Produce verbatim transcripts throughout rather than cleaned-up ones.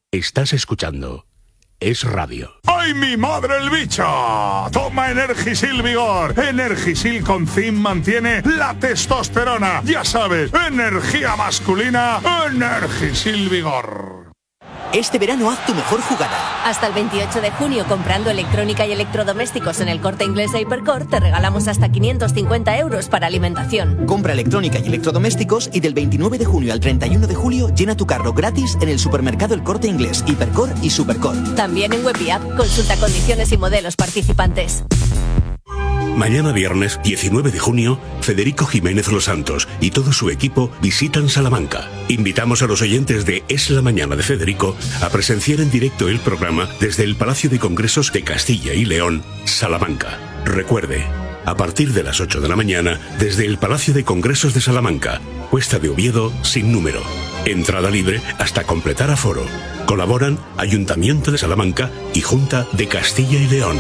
Estás escuchando Es Radio. ¡Ay, mi madre el bicho! Toma Energisil Vigor. Energisil con zinc mantiene la testosterona. Ya sabes, energía masculina, Energisil Vigor. Este verano haz tu mejor jugada. Hasta el veintiocho de junio, comprando electrónica y electrodomésticos en el Corte Inglés e Hipercor, te regalamos hasta quinientos cincuenta euros para alimentación. Compra electrónica y electrodomésticos y del veintinueve de junio al treinta y uno de julio llena tu carro gratis en el supermercado El Corte Inglés, Hipercor y Supercor. También en web y app. Consulta condiciones y modelos participantes. Mañana viernes diecinueve de junio, Federico Jiménez Los Santos y todo su equipo visitan Salamanca. Invitamos a los oyentes de Es la Mañana de Federico a presenciar en directo el programa desde el Palacio de Congresos de Castilla y León, Salamanca. Recuerde, a partir de las ocho de la mañana, desde el Palacio de Congresos de Salamanca, Cuesta de Oviedo sin número. Entrada libre hasta completar aforo. Colaboran Ayuntamiento de Salamanca y Junta de Castilla y León.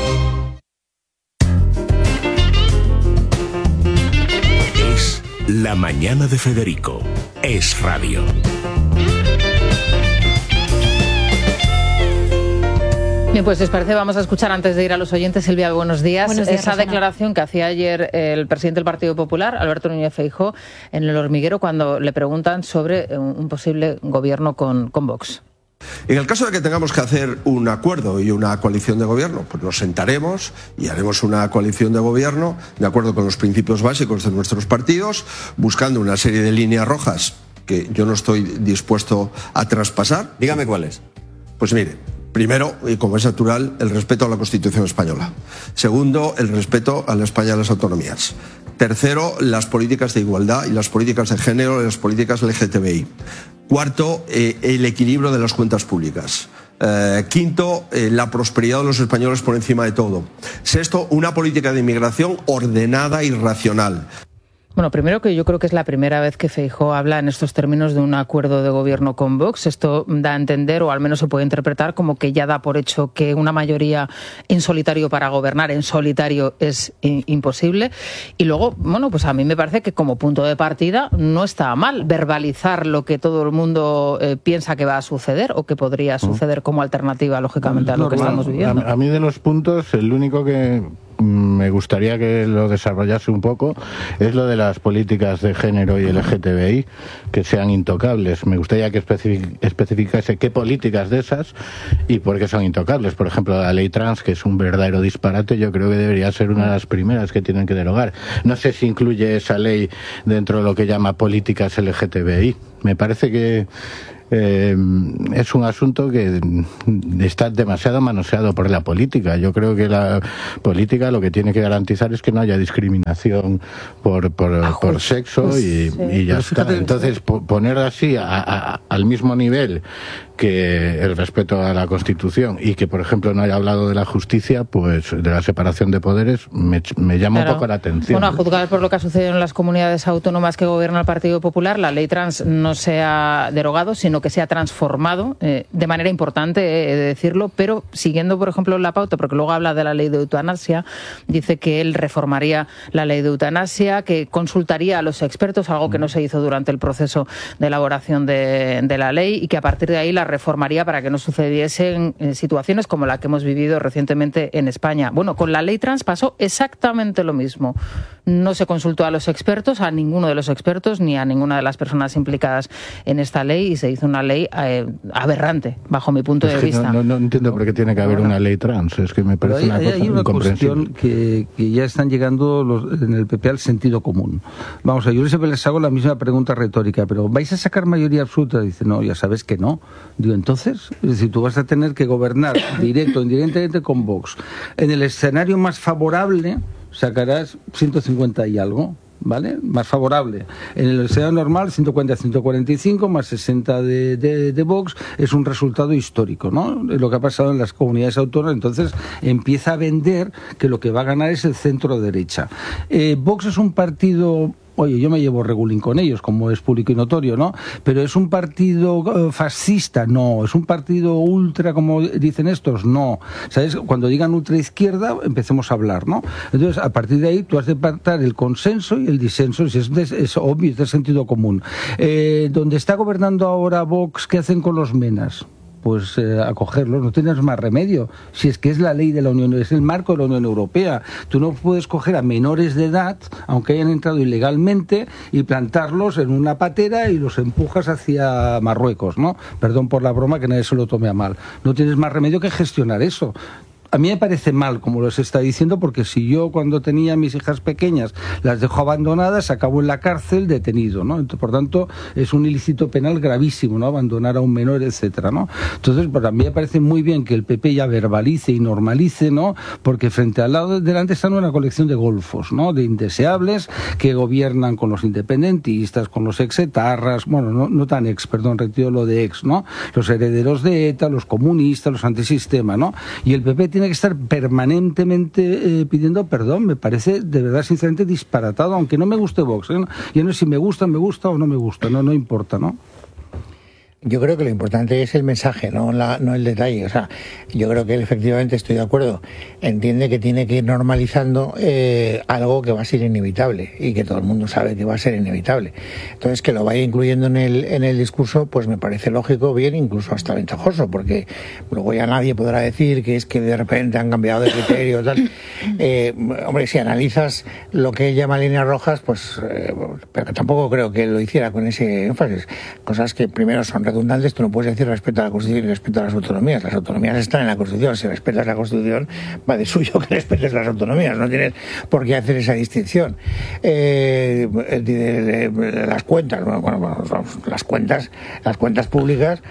La Mañana de Federico. Es Radio. Bien, pues si os parece, vamos a escuchar antes de ir a los oyentes. Silvia, buenos días. Buenos días, Esa Rosana. declaración que hacía ayer el presidente del Partido Popular, Alberto Núñez Feijóo, en El Hormiguero, cuando le preguntan sobre un posible gobierno con, con Vox. En el caso de que tengamos que hacer un acuerdo y una coalición de gobierno, pues nos sentaremos y haremos una coalición de gobierno de acuerdo con los principios básicos de nuestros partidos, buscando una serie de líneas rojas que yo no estoy dispuesto a traspasar. Dígame cuáles. Pues mire, primero, y como es natural, el respeto a la Constitución española. Segundo, el respeto a la España de las autonomías. Tercero, las políticas de igualdad y las políticas de género y las políticas L G T B I. Cuarto, eh, el equilibrio de las cuentas públicas. Eh, quinto, eh, la prosperidad de los españoles por encima de todo. Sexto, una política de inmigración ordenada y racional. Bueno, primero que yo creo que es la primera vez que Feijóo habla en estos términos de un acuerdo de gobierno con Vox. Esto da a entender, o al menos se puede interpretar, como que ya da por hecho que una mayoría en solitario para gobernar en solitario es imposible. Y luego, bueno, pues a mí me parece que como punto de partida no está mal verbalizar lo que todo el mundo eh, piensa que va a suceder o que podría suceder como alternativa, lógicamente, a lo que estamos viviendo. A, a mí de los puntos, el único que me gustaría que lo desarrollase un poco es lo de las políticas de género y L G T B I, que sean intocables. Me gustaría que especific- especificase qué políticas de esas y por qué son intocables. Por ejemplo, la ley trans, que es un verdadero disparate, yo creo que debería ser una de las primeras que tienen que derogar. No sé si incluye esa ley dentro de lo que llama políticas L G T B I. Me parece que Eh, es un asunto que está demasiado manoseado por la política. Yo creo que la política lo que tiene que garantizar es que no haya discriminación por por, por sexo y, sí. y ya Pero está. Entonces, poner así a, a, al mismo nivel que el respeto a la Constitución y que, por ejemplo, no haya hablado de la justicia, pues de la separación de poderes, me, me llama claro. un poco la atención. Bueno, a juzgar por lo que ha sucedido en las comunidades autónomas que gobierna el Partido Popular, la ley trans no se ha derogado, sino que se ha transformado eh, de manera importante, eh, he de decirlo, pero siguiendo, por ejemplo, la pauta, porque luego habla de la ley de eutanasia, dice que él reformaría la ley de eutanasia, que consultaría a los expertos, algo que no se hizo durante el proceso de elaboración de, de la ley, y que a partir de ahí la reformaría para que no sucediesen eh, situaciones como la que hemos vivido recientemente en España. Bueno, con la ley trans pasó exactamente lo mismo. No se consultó a los expertos, a ninguno de los expertos, ni a ninguna de las personas implicadas en esta ley, y se hizo una ley eh, aberrante, bajo mi punto es de que vista. No, no, no entiendo por qué tiene que haber bueno, una ley trans, es que me parece hay, una cosa hay una incomprensible. cuestión que, que ya están llegando los, en el P P al sentido común. Vamos a ver, yo siempre les hago la misma pregunta retórica, pero ¿vais a sacar mayoría absoluta? Dice, no, ya sabes que no. Digo, entonces, es decir, tú vas a tener que gobernar directo o indirectamente con Vox. En el escenario más favorable sacarás ciento cincuenta y algo, ¿vale? Más favorable. En el escenario normal, ciento cuarenta a ciento cuarenta y cinco, más sesenta de, de, de Vox, es un resultado histórico, ¿no? Lo que ha pasado en las comunidades autónomas. Entonces empieza a vender que lo que va a ganar es el centro derecha. Eh, Vox es un partido... Oye, yo me llevo regulín con ellos, como es público y notorio, ¿no? Pero ¿es un partido uh, fascista? No. ¿Es un partido ultra, como dicen estos? No. ¿Sabes? Cuando digan ultraizquierda, empecemos a hablar, ¿no? Entonces, a partir de ahí, tú has de pactar el consenso y el disenso. Es, es, es obvio, es de sentido común. Eh, donde está gobernando ahora Vox, ¿qué hacen con los menas? pues eh, acogerlos, no tienes más remedio. Si es que es la ley de la Unión, es el marco de la Unión Europea. Tú no puedes coger a menores de edad, aunque hayan entrado ilegalmente, y plantarlos en una patera y los empujas hacia Marruecos, ¿no? Perdón por la broma, que nadie se lo tome a mal. No tienes más remedio que gestionar eso. A mí me parece mal, como les está diciendo, porque si yo cuando tenía mis hijas pequeñas las dejo abandonadas, acabo en la cárcel detenido, ¿no? Entonces, por tanto, es un ilícito penal gravísimo, ¿no? Abandonar a un menor, etcétera, ¿no? Entonces, pues a mí me parece muy bien que el P P ya verbalice y normalice, ¿no? Porque frente al lado de delante están una colección de golfos, ¿no? De indeseables que gobiernan con los independentistas, con los exetarras, bueno, no, no tan ex, perdón, retiro lo de ex, ¿no? Los herederos de ETA, los comunistas, los antisistema, ¿no? Y el P P tiene tiene que estar permanentemente eh, pidiendo perdón. Me parece de verdad sinceramente disparatado, aunque no me guste Vox, ¿eh? Yo no sé si me gusta, me gusta o no me gusta, no, no importa, ¿no? Yo creo que lo importante es el mensaje, no la, no el detalle. O sea, yo creo que él, efectivamente, estoy de acuerdo, entiende que tiene que ir normalizando eh, algo que va a ser inevitable y que todo el mundo sabe que va a ser inevitable. Entonces, que lo vaya incluyendo en el, en el discurso, pues me parece lógico, bien, incluso hasta ventajoso, porque luego ya nadie podrá decir que es que de repente han cambiado de criterio, tal. Eh, hombre, si analizas lo que él llama líneas rojas, pues, eh, pero tampoco creo que él lo hiciera con ese énfasis. Cosas que primero son redundantes, tú no puedes decir respeto a la Constitución y respeto a las autonomías. Las autonomías están en la Constitución. Si respetas la Constitución, va de suyo que respetes las autonomías. No tienes por qué hacer esa distinción. Eh, de, de, de, las cuentas, bueno, bueno, las cuentas, las cuentas públicas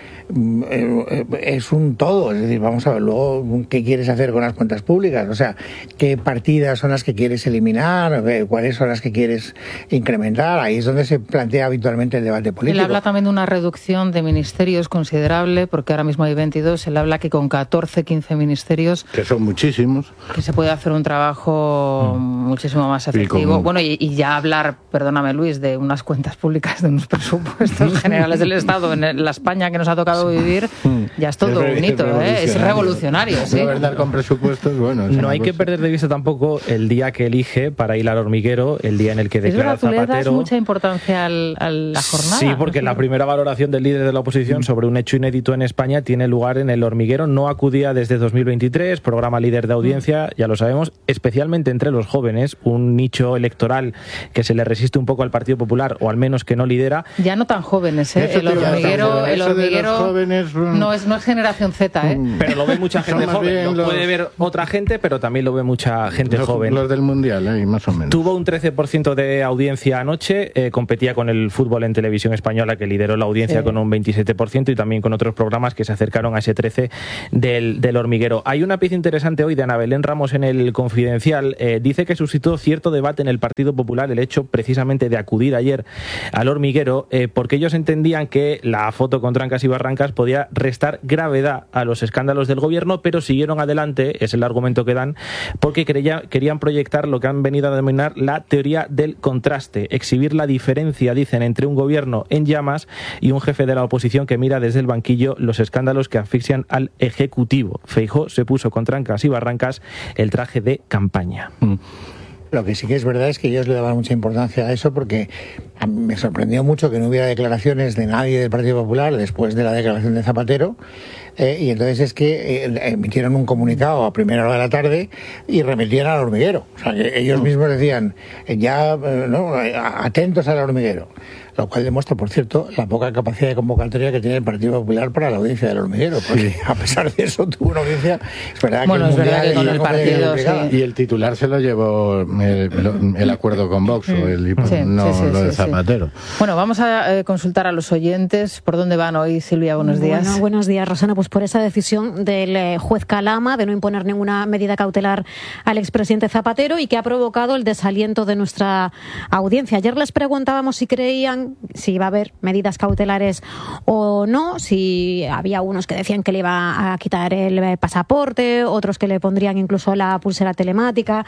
eh, es un todo. Es decir, vamos a ver luego qué quieres hacer con las cuentas públicas. O sea, qué partidas son las que quieres eliminar, cuáles son las que quieres incrementar. Ahí es donde se plantea habitualmente el debate político. Él habla también de una reducción de ministerios considerable, porque ahora mismo hay veintidós, él habla que con catorce, quince ministerios... Que son muchísimos. Que se puede hacer un trabajo mm. muchísimo más efectivo. Como... Bueno, y, y ya hablar, perdóname Luis, de unas cuentas públicas, de unos presupuestos generales del Estado en la España que nos ha tocado vivir, ya es todo es un hito, ¿eh? Es revolucionario. ¿Sí? Verdad, con presupuestos, bueno, no hay cosa. que perder de vista tampoco el día que elige para ir al hormiguero, el día en el que declara es verdad, Zapatero... ¿tú le das mucha importancia al, a la jornada? Sí, porque la primera valoración del líder de la oposición sobre un hecho inédito en España tiene lugar en el hormiguero. No acudía desde dos mil veintitrés, programa líder de audiencia, ya lo sabemos, especialmente entre los jóvenes, un nicho electoral que se le resiste un poco al Partido Popular, o al menos que no lidera. Ya no tan jóvenes, ¿eh? El hormiguero, el hormiguero jóvenes, no, es, no es generación Z, ¿eh? Pero lo ve mucha gente joven, lo los... puede ver otra gente, pero también lo ve mucha gente los, joven. Los del Mundial, ¿eh? Más o menos. Tuvo un trece por ciento de audiencia anoche, eh, competía con el fútbol en televisión española, que lideró la audiencia sí. con un veintisiete por ciento, y también con otros programas que se acercaron a ese trece del, del hormiguero. Hay una pieza interesante hoy de Ana Belén Ramos en el Confidencial. Eh, dice que suscitó cierto debate en el Partido Popular el hecho precisamente de acudir ayer al hormiguero, eh, porque ellos entendían que la foto con trancas y barrancas podía restar gravedad a los escándalos del gobierno, pero siguieron adelante, es el argumento que dan, porque creía, querían proyectar lo que han venido a denominar la teoría del contraste, exhibir la diferencia, dicen, entre un gobierno en llamas y un jefe de la oposición que mira desde el banquillo los escándalos que asfixian al Ejecutivo. Feijóo se puso con trancas y barrancas el traje de campaña. Mm. Lo que sí que es verdad es que ellos le daban mucha importancia a eso, porque a mí me sorprendió mucho que no hubiera declaraciones de nadie del Partido Popular después de la declaración de Zapatero, eh, y entonces es que eh, emitieron un comunicado a primera hora de la tarde y remitían al hormiguero. O sea, que ellos mismos decían, eh, ya, eh, no, atentos al hormiguero. Lo cual demuestra, por cierto, la poca capacidad de convocatoria que tiene el Partido Popular para la audiencia del hormiguero, porque sí. a pesar de eso tuvo una audiencia. Es verdad bueno, que es verdad que con el partido, sí. Y el titular se lo llevó el, el acuerdo con Vox, o el, sí, no sí, sí, lo de sí, Zapatero. Sí. Bueno, vamos a eh, consultar a los oyentes. ¿Por dónde van hoy, Silvia? Buenos días. Bueno, buenos días, Rosana. Pues por esa decisión del eh, juez Calama de no imponer ninguna medida cautelar al expresidente Zapatero, y que ha provocado el desaliento de nuestra audiencia. Ayer les preguntábamos si creían, si iba a haber medidas cautelares o no, si había unos que decían que le iba a quitar el pasaporte, otros que le pondrían incluso la pulsera telemática,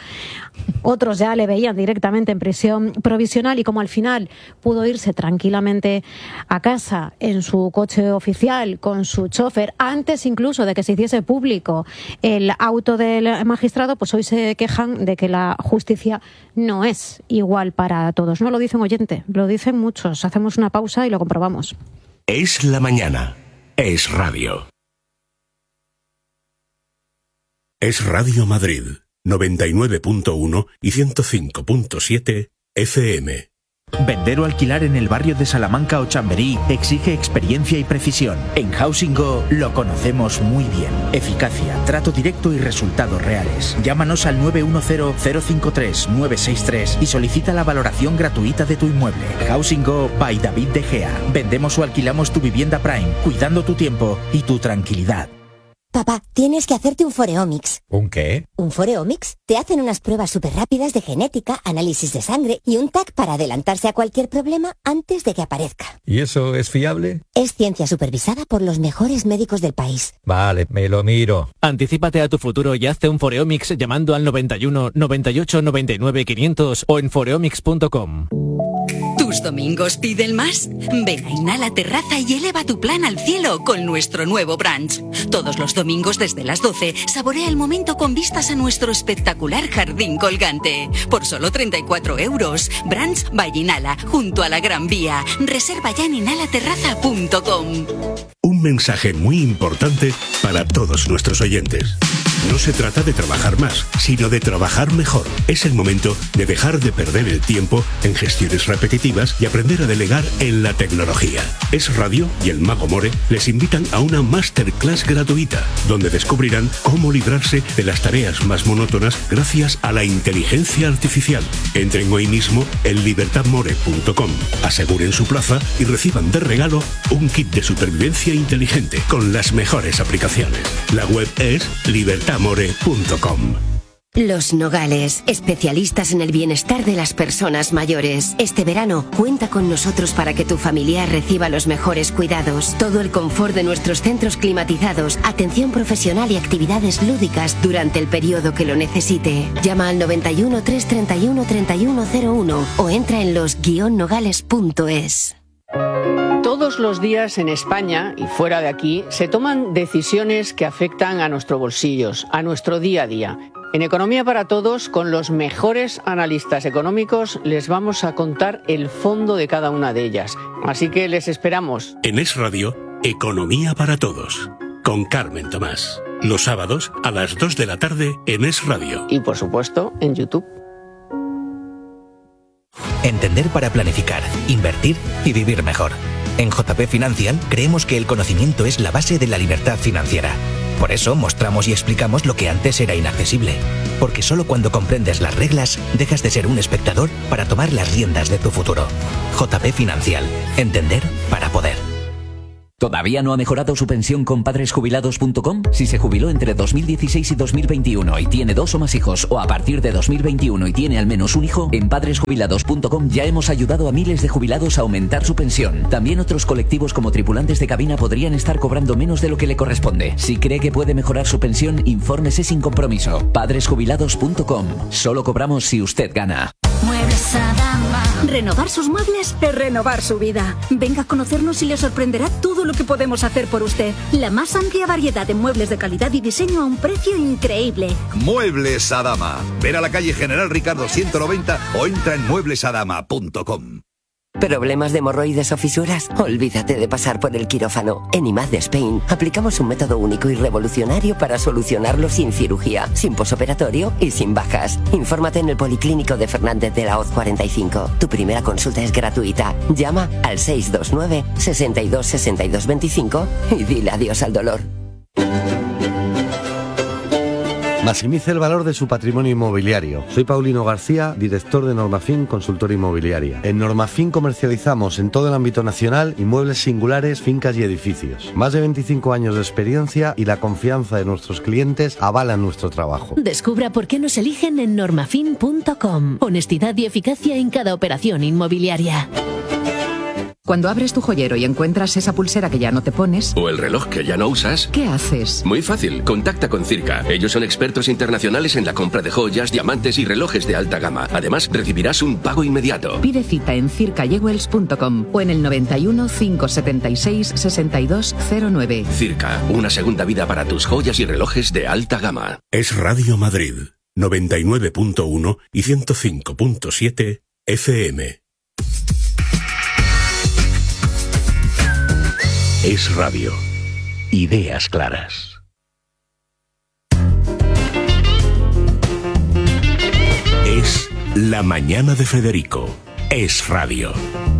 otros ya le veían directamente en prisión provisional, y como al final pudo irse tranquilamente a casa en su coche oficial con su chofer, antes incluso de que se hiciese público el auto del magistrado, pues hoy se quejan de que la justicia no es igual para todos. No lo dicen oyente, lo dicen muchos. Hacemos una pausa y lo comprobamos. Es la mañana. Es radio. Es Radio Madrid, noventa y nueve punto uno y ciento cinco punto siete F M. Vender o alquilar en el barrio de Salamanca o Chamberí exige experiencia y precisión. En Housing Go lo conocemos muy bien. Eficacia, trato directo y resultados reales. Llámanos al nueve uno cero, cero cinco tres, nueve seis tres y solicita la valoración gratuita de tu inmueble. Housing Go by David De Gea. Vendemos o alquilamos tu vivienda Prime, cuidando tu tiempo y tu tranquilidad. Papá, tienes que hacerte un Foreomics. ¿Un qué? ¿Un Foreomics? Te hacen unas pruebas súper rápidas de genética, análisis de sangre y un tag para adelantarse a cualquier problema antes de que aparezca. ¿Y eso es fiable? Es ciencia supervisada por los mejores médicos del país. Vale, me lo miro. Anticípate a tu futuro y hazte un Foreomics llamando al noventa y uno, noventa y ocho, noventa y nueve, quinientos o en foreomics punto com. ¿Tus domingos piden más? Ven a Inhala Terraza y eleva tu plan al cielo con nuestro nuevo brunch. Todos los domingos desde las doce, saborea el momento con vistas a nuestro espectacular jardín colgante. Por solo treinta y cuatro euros. Brunch by Inhala, junto a la Gran Vía. Reserva ya en inhala terraza punto com. Un mensaje muy importante para todos nuestros oyentes. No se trata de trabajar más, sino de trabajar mejor. Es el momento de dejar de perder el tiempo en gestiones repetitivas y aprender a delegar en la tecnología. Es Radio y el Mago More les invitan a una masterclass gratuita, donde descubrirán cómo librarse de las tareas más monótonas gracias a la inteligencia artificial. Entren hoy mismo en libertad more punto com, aseguren su plaza y reciban de regalo un kit de supervivencia inteligente con las mejores aplicaciones. La web es libertad more punto com. Los Nogales, especialistas en el bienestar de las personas mayores. Este verano, cuenta con nosotros para que tu familiar reciba los mejores cuidados. Todo el confort de nuestros centros climatizados, atención profesional y actividades lúdicas durante el periodo que lo necesite. Llama al noventa y uno, trescientos treinta y uno, treinta y uno cero uno o entra en los guion nogales punto es. Todos los días en España y fuera de aquí se toman decisiones que afectan a nuestros bolsillos, a nuestro día a día. En Economía para Todos, con los mejores analistas económicos, les vamos a contar el fondo de cada una de ellas. Así que les esperamos. En Es Radio, Economía para Todos, con Carmen Tomás. Los sábados a las dos de la tarde en Es Radio. Y por supuesto, en YouTube. Entender para planificar, invertir y vivir mejor. En J P Financial creemos que el conocimiento es la base de la libertad financiera. Por eso mostramos y explicamos lo que antes era inaccesible. Porque solo cuando comprendes las reglas, dejas de ser un espectador para tomar las riendas de tu futuro. J P Financial. Entender para poder. ¿Todavía no ha mejorado su pensión con padres jubilados punto com? Si se jubiló entre dos mil dieciséis y dos mil veintiuno y tiene dos o más hijos, o a partir de dos mil veintiuno y tiene al menos un hijo, en padres jubilados punto com ya hemos ayudado a miles de jubilados a aumentar su pensión. También otros colectivos como tripulantes de cabina podrían estar cobrando menos de lo que le corresponde. Si cree que puede mejorar su pensión, infórmese sin compromiso. padres jubilados punto com. Solo cobramos si usted gana. Muebles Adama. Renovar sus muebles es renovar su vida. Venga a conocernos y le sorprenderá todo lo que podemos hacer por usted. La más amplia variedad de muebles de calidad y diseño a un precio increíble. Muebles Adama. Ven a la calle General Ricardo ciento noventa o entra en muebles adama punto com. ¿Problemas de hemorroides o fisuras? Olvídate de pasar por el quirófano. En I M A D de Spain aplicamos un método único y revolucionario para solucionarlo sin cirugía, sin posoperatorio y sin bajas. Infórmate en el Policlínico de Fernández de la Hoz cuarenta y cinco. Tu primera consulta es gratuita. Llama al seis dos nueve, seis dos, seis dos dos cinco y dile adiós al dolor. Maximice el valor de su patrimonio inmobiliario. Soy Paulino García, director de Normafin Consultora Inmobiliaria. En Normafin comercializamos en todo el ámbito nacional inmuebles singulares, fincas y edificios. Más de veinticinco años de experiencia y la confianza de nuestros clientes avalan nuestro trabajo. Descubra por qué nos eligen en normafin punto com. Honestidad y eficacia en cada operación inmobiliaria. Cuando abres tu joyero y encuentras esa pulsera que ya no te pones... O el reloj que ya no usas... ¿Qué haces? Muy fácil, contacta con Circa. Ellos son expertos internacionales en la compra de joyas, diamantes y relojes de alta gama. Además, recibirás un pago inmediato. Pide cita en circa jewels punto com o en el noventa y uno, cinco setenta y seis, sesenta y dos cero nueve. Circa, una segunda vida para tus joyas y relojes de alta gama. Es Radio Madrid, noventa y nueve punto uno y ciento cinco punto siete F M. Es Radio. Ideas claras. Es La Mañana de Federico. Es Radio.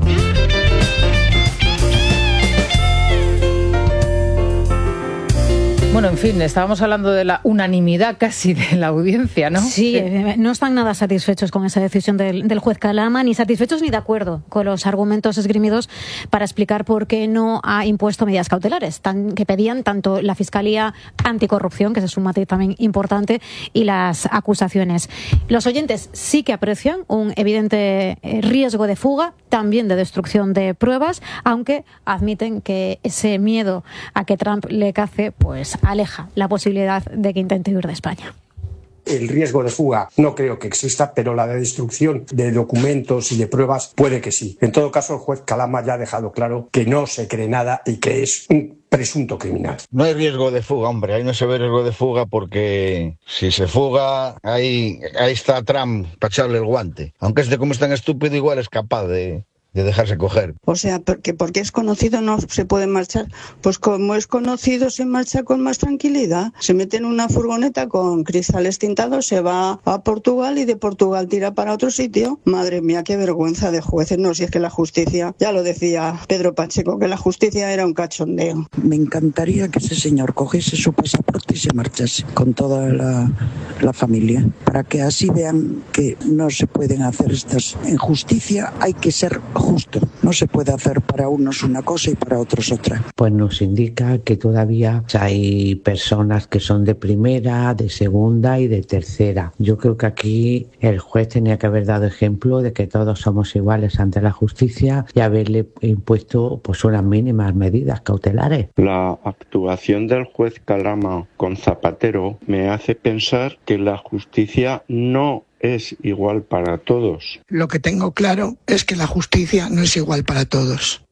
Bueno, en fin, estábamos hablando de la unanimidad casi de la audiencia, ¿no? Sí, eh, no están nada satisfechos con esa decisión del, del juez Calama, ni satisfechos ni de acuerdo con los argumentos esgrimidos para explicar por qué no ha impuesto medidas cautelares, tan, que pedían tanto la Fiscalía Anticorrupción, que es un matiz también importante, y las acusaciones. Los oyentes sí que aprecian un evidente riesgo de fuga, también de destrucción de pruebas, aunque admiten que ese miedo a que Trump le cace, pues aleja la posibilidad de que intente huir de España. El riesgo de fuga no creo que exista, pero la de destrucción de documentos y de pruebas puede que sí. En todo caso, el juez Calama ya ha dejado claro que no se cree nada y que es un presunto criminal. No hay riesgo de fuga, hombre, ahí no se ve riesgo de fuga porque si se fuga, ahí, ahí está Trump para echarle el guante. Aunque este como es tan estúpido, igual es capaz de... de dejarse coger. O sea, porque porque es conocido no se puede marchar. Pues como es conocido se marcha con más tranquilidad. Se mete en una furgoneta con cristales tintados, se va a Portugal y de Portugal tira para otro sitio. Madre mía, qué vergüenza de jueces. No, si es que la justicia, ya lo decía Pedro Pacheco, que la justicia era un cachondeo. Me encantaría que ese señor cogiese su pasaporte y se marchase con toda la, la familia, para que así vean que no se pueden hacer estas. En justicia hay que ser justo, no se puede hacer para unos una cosa y para otros otra. Pues nos indica que todavía hay personas que son de primera, de segunda y de tercera. Yo creo que aquí el juez tenía que haber dado ejemplo de que todos somos iguales ante la justicia y haberle impuesto pues unas mínimas medidas cautelares. La actuación del juez Calama con Zapatero me hace pensar que la justicia no es igual para todos. Lo que tengo claro es que la justicia no es igual para todos.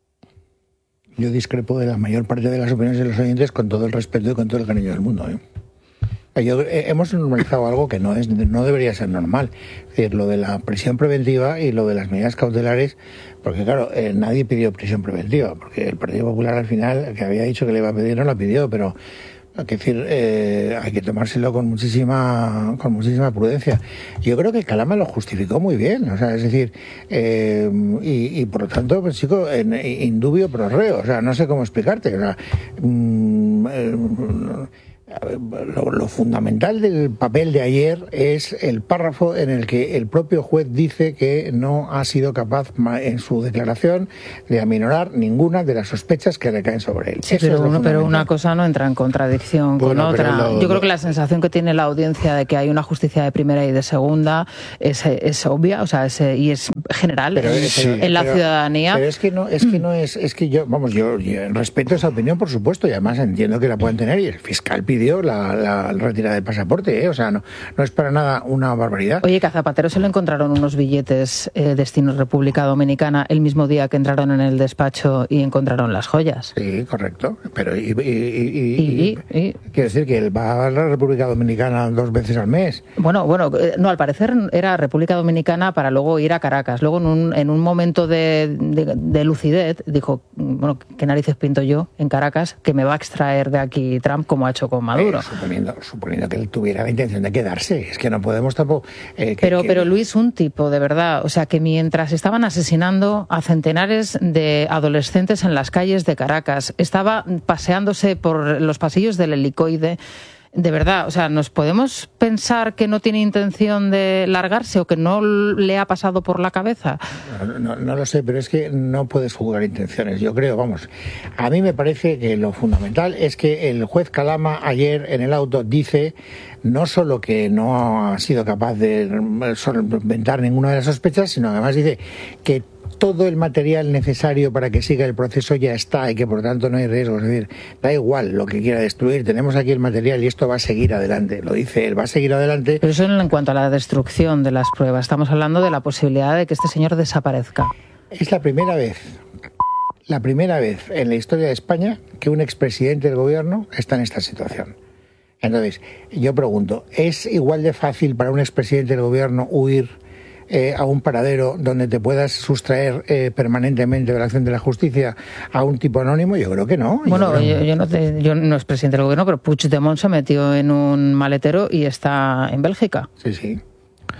Yo discrepo de la mayor parte de las opiniones de los oyentes con todo el respeto y con todo el cariño del mundo, ¿eh? Yo, eh, hemos normalizado algo que no es no debería ser normal. Es decir, lo de la prisión preventiva y lo de las medidas cautelares, porque claro, eh, nadie pidió prisión preventiva, porque el Partido Popular al final, que había dicho que le iba a pedir, no la pidió, pero... Hay que decir, eh, hay que tomárselo con muchísima con muchísima prudencia. Yo creo que Calama lo justificó muy bien, o sea, es decir, eh, y, y por lo tanto, pues chico, en, indubio pro reo, o sea, no sé cómo explicarte, o sea, mmm, eh, Lo, lo fundamental del papel de ayer es el párrafo en el que el propio juez dice que no ha sido capaz en su declaración de aminorar ninguna de las sospechas que recaen sobre él. Sí, Eso pero, es uno, pero una cosa no entra en contradicción bueno, con otra. Lo, Yo creo que la sensación que tiene la audiencia de que hay una justicia de primera y de segunda es, es obvia, o sea, es, y es general pero, en, sí, en la pero, ciudadanía. Pero es que no, es que no es, es que yo, vamos, yo, yo respeto esa opinión, por supuesto, y además entiendo que la pueden tener, y el fiscal pidió la, la retirada del pasaporte, ¿eh? O sea, no, no es para nada una barbaridad. Oye, que a Zapatero se le encontraron unos billetes eh, destino República Dominicana el mismo día que entraron en el despacho y encontraron las joyas. Sí, correcto. Pero y, y, y, y, y, y quiere decir que él va a la República Dominicana dos veces al mes. Bueno, bueno, no, al parecer era República Dominicana para luego ir a Caracas. Luego en un, en un momento de, de, de lucidez dijo, bueno, ¿qué narices pinto yo en Caracas que me va a extraer de aquí Trump como ha hecho con Maduro? Eh, suponiendo, suponiendo que él tuviera la intención de quedarse, es que no podemos tampoco... Eh, que, pero, que... pero Luis, un tipo, de verdad, o sea, que mientras estaban asesinando a centenares de adolescentes en las calles de Caracas, estaba paseándose por los pasillos del helicoide. De verdad, o sea, ¿nos podemos pensar que no tiene intención de largarse o que no le ha pasado por la cabeza? No, no, no lo sé, pero es que no puedes juzgar intenciones. Yo creo, vamos, a mí me parece que lo fundamental es que el juez Calama ayer en el auto dice no solo que no ha sido capaz de solventar ninguna de las sospechas, sino además dice que todo el material necesario para que siga el proceso ya está y que por tanto no hay riesgo. Es decir, da igual lo que quiera destruir, tenemos aquí el material y esto va a seguir adelante. Lo dice él, va a seguir adelante. Pero eso en cuanto a la destrucción de las pruebas. Estamos hablando de la posibilidad de que este señor desaparezca. Es la primera vez, la primera vez en la historia de España que un expresidente del gobierno está en esta situación. Entonces, yo pregunto, ¿es igual de fácil para un expresidente del gobierno huir Eh, a un paradero donde te puedas sustraer eh, permanentemente de la acción de la justicia a un tipo anónimo? Yo creo que no. Bueno, yo, yo, yo, no te, yo no es presidente del gobierno, pero Puigdemont se metió en un maletero y está en Bélgica. Sí, sí.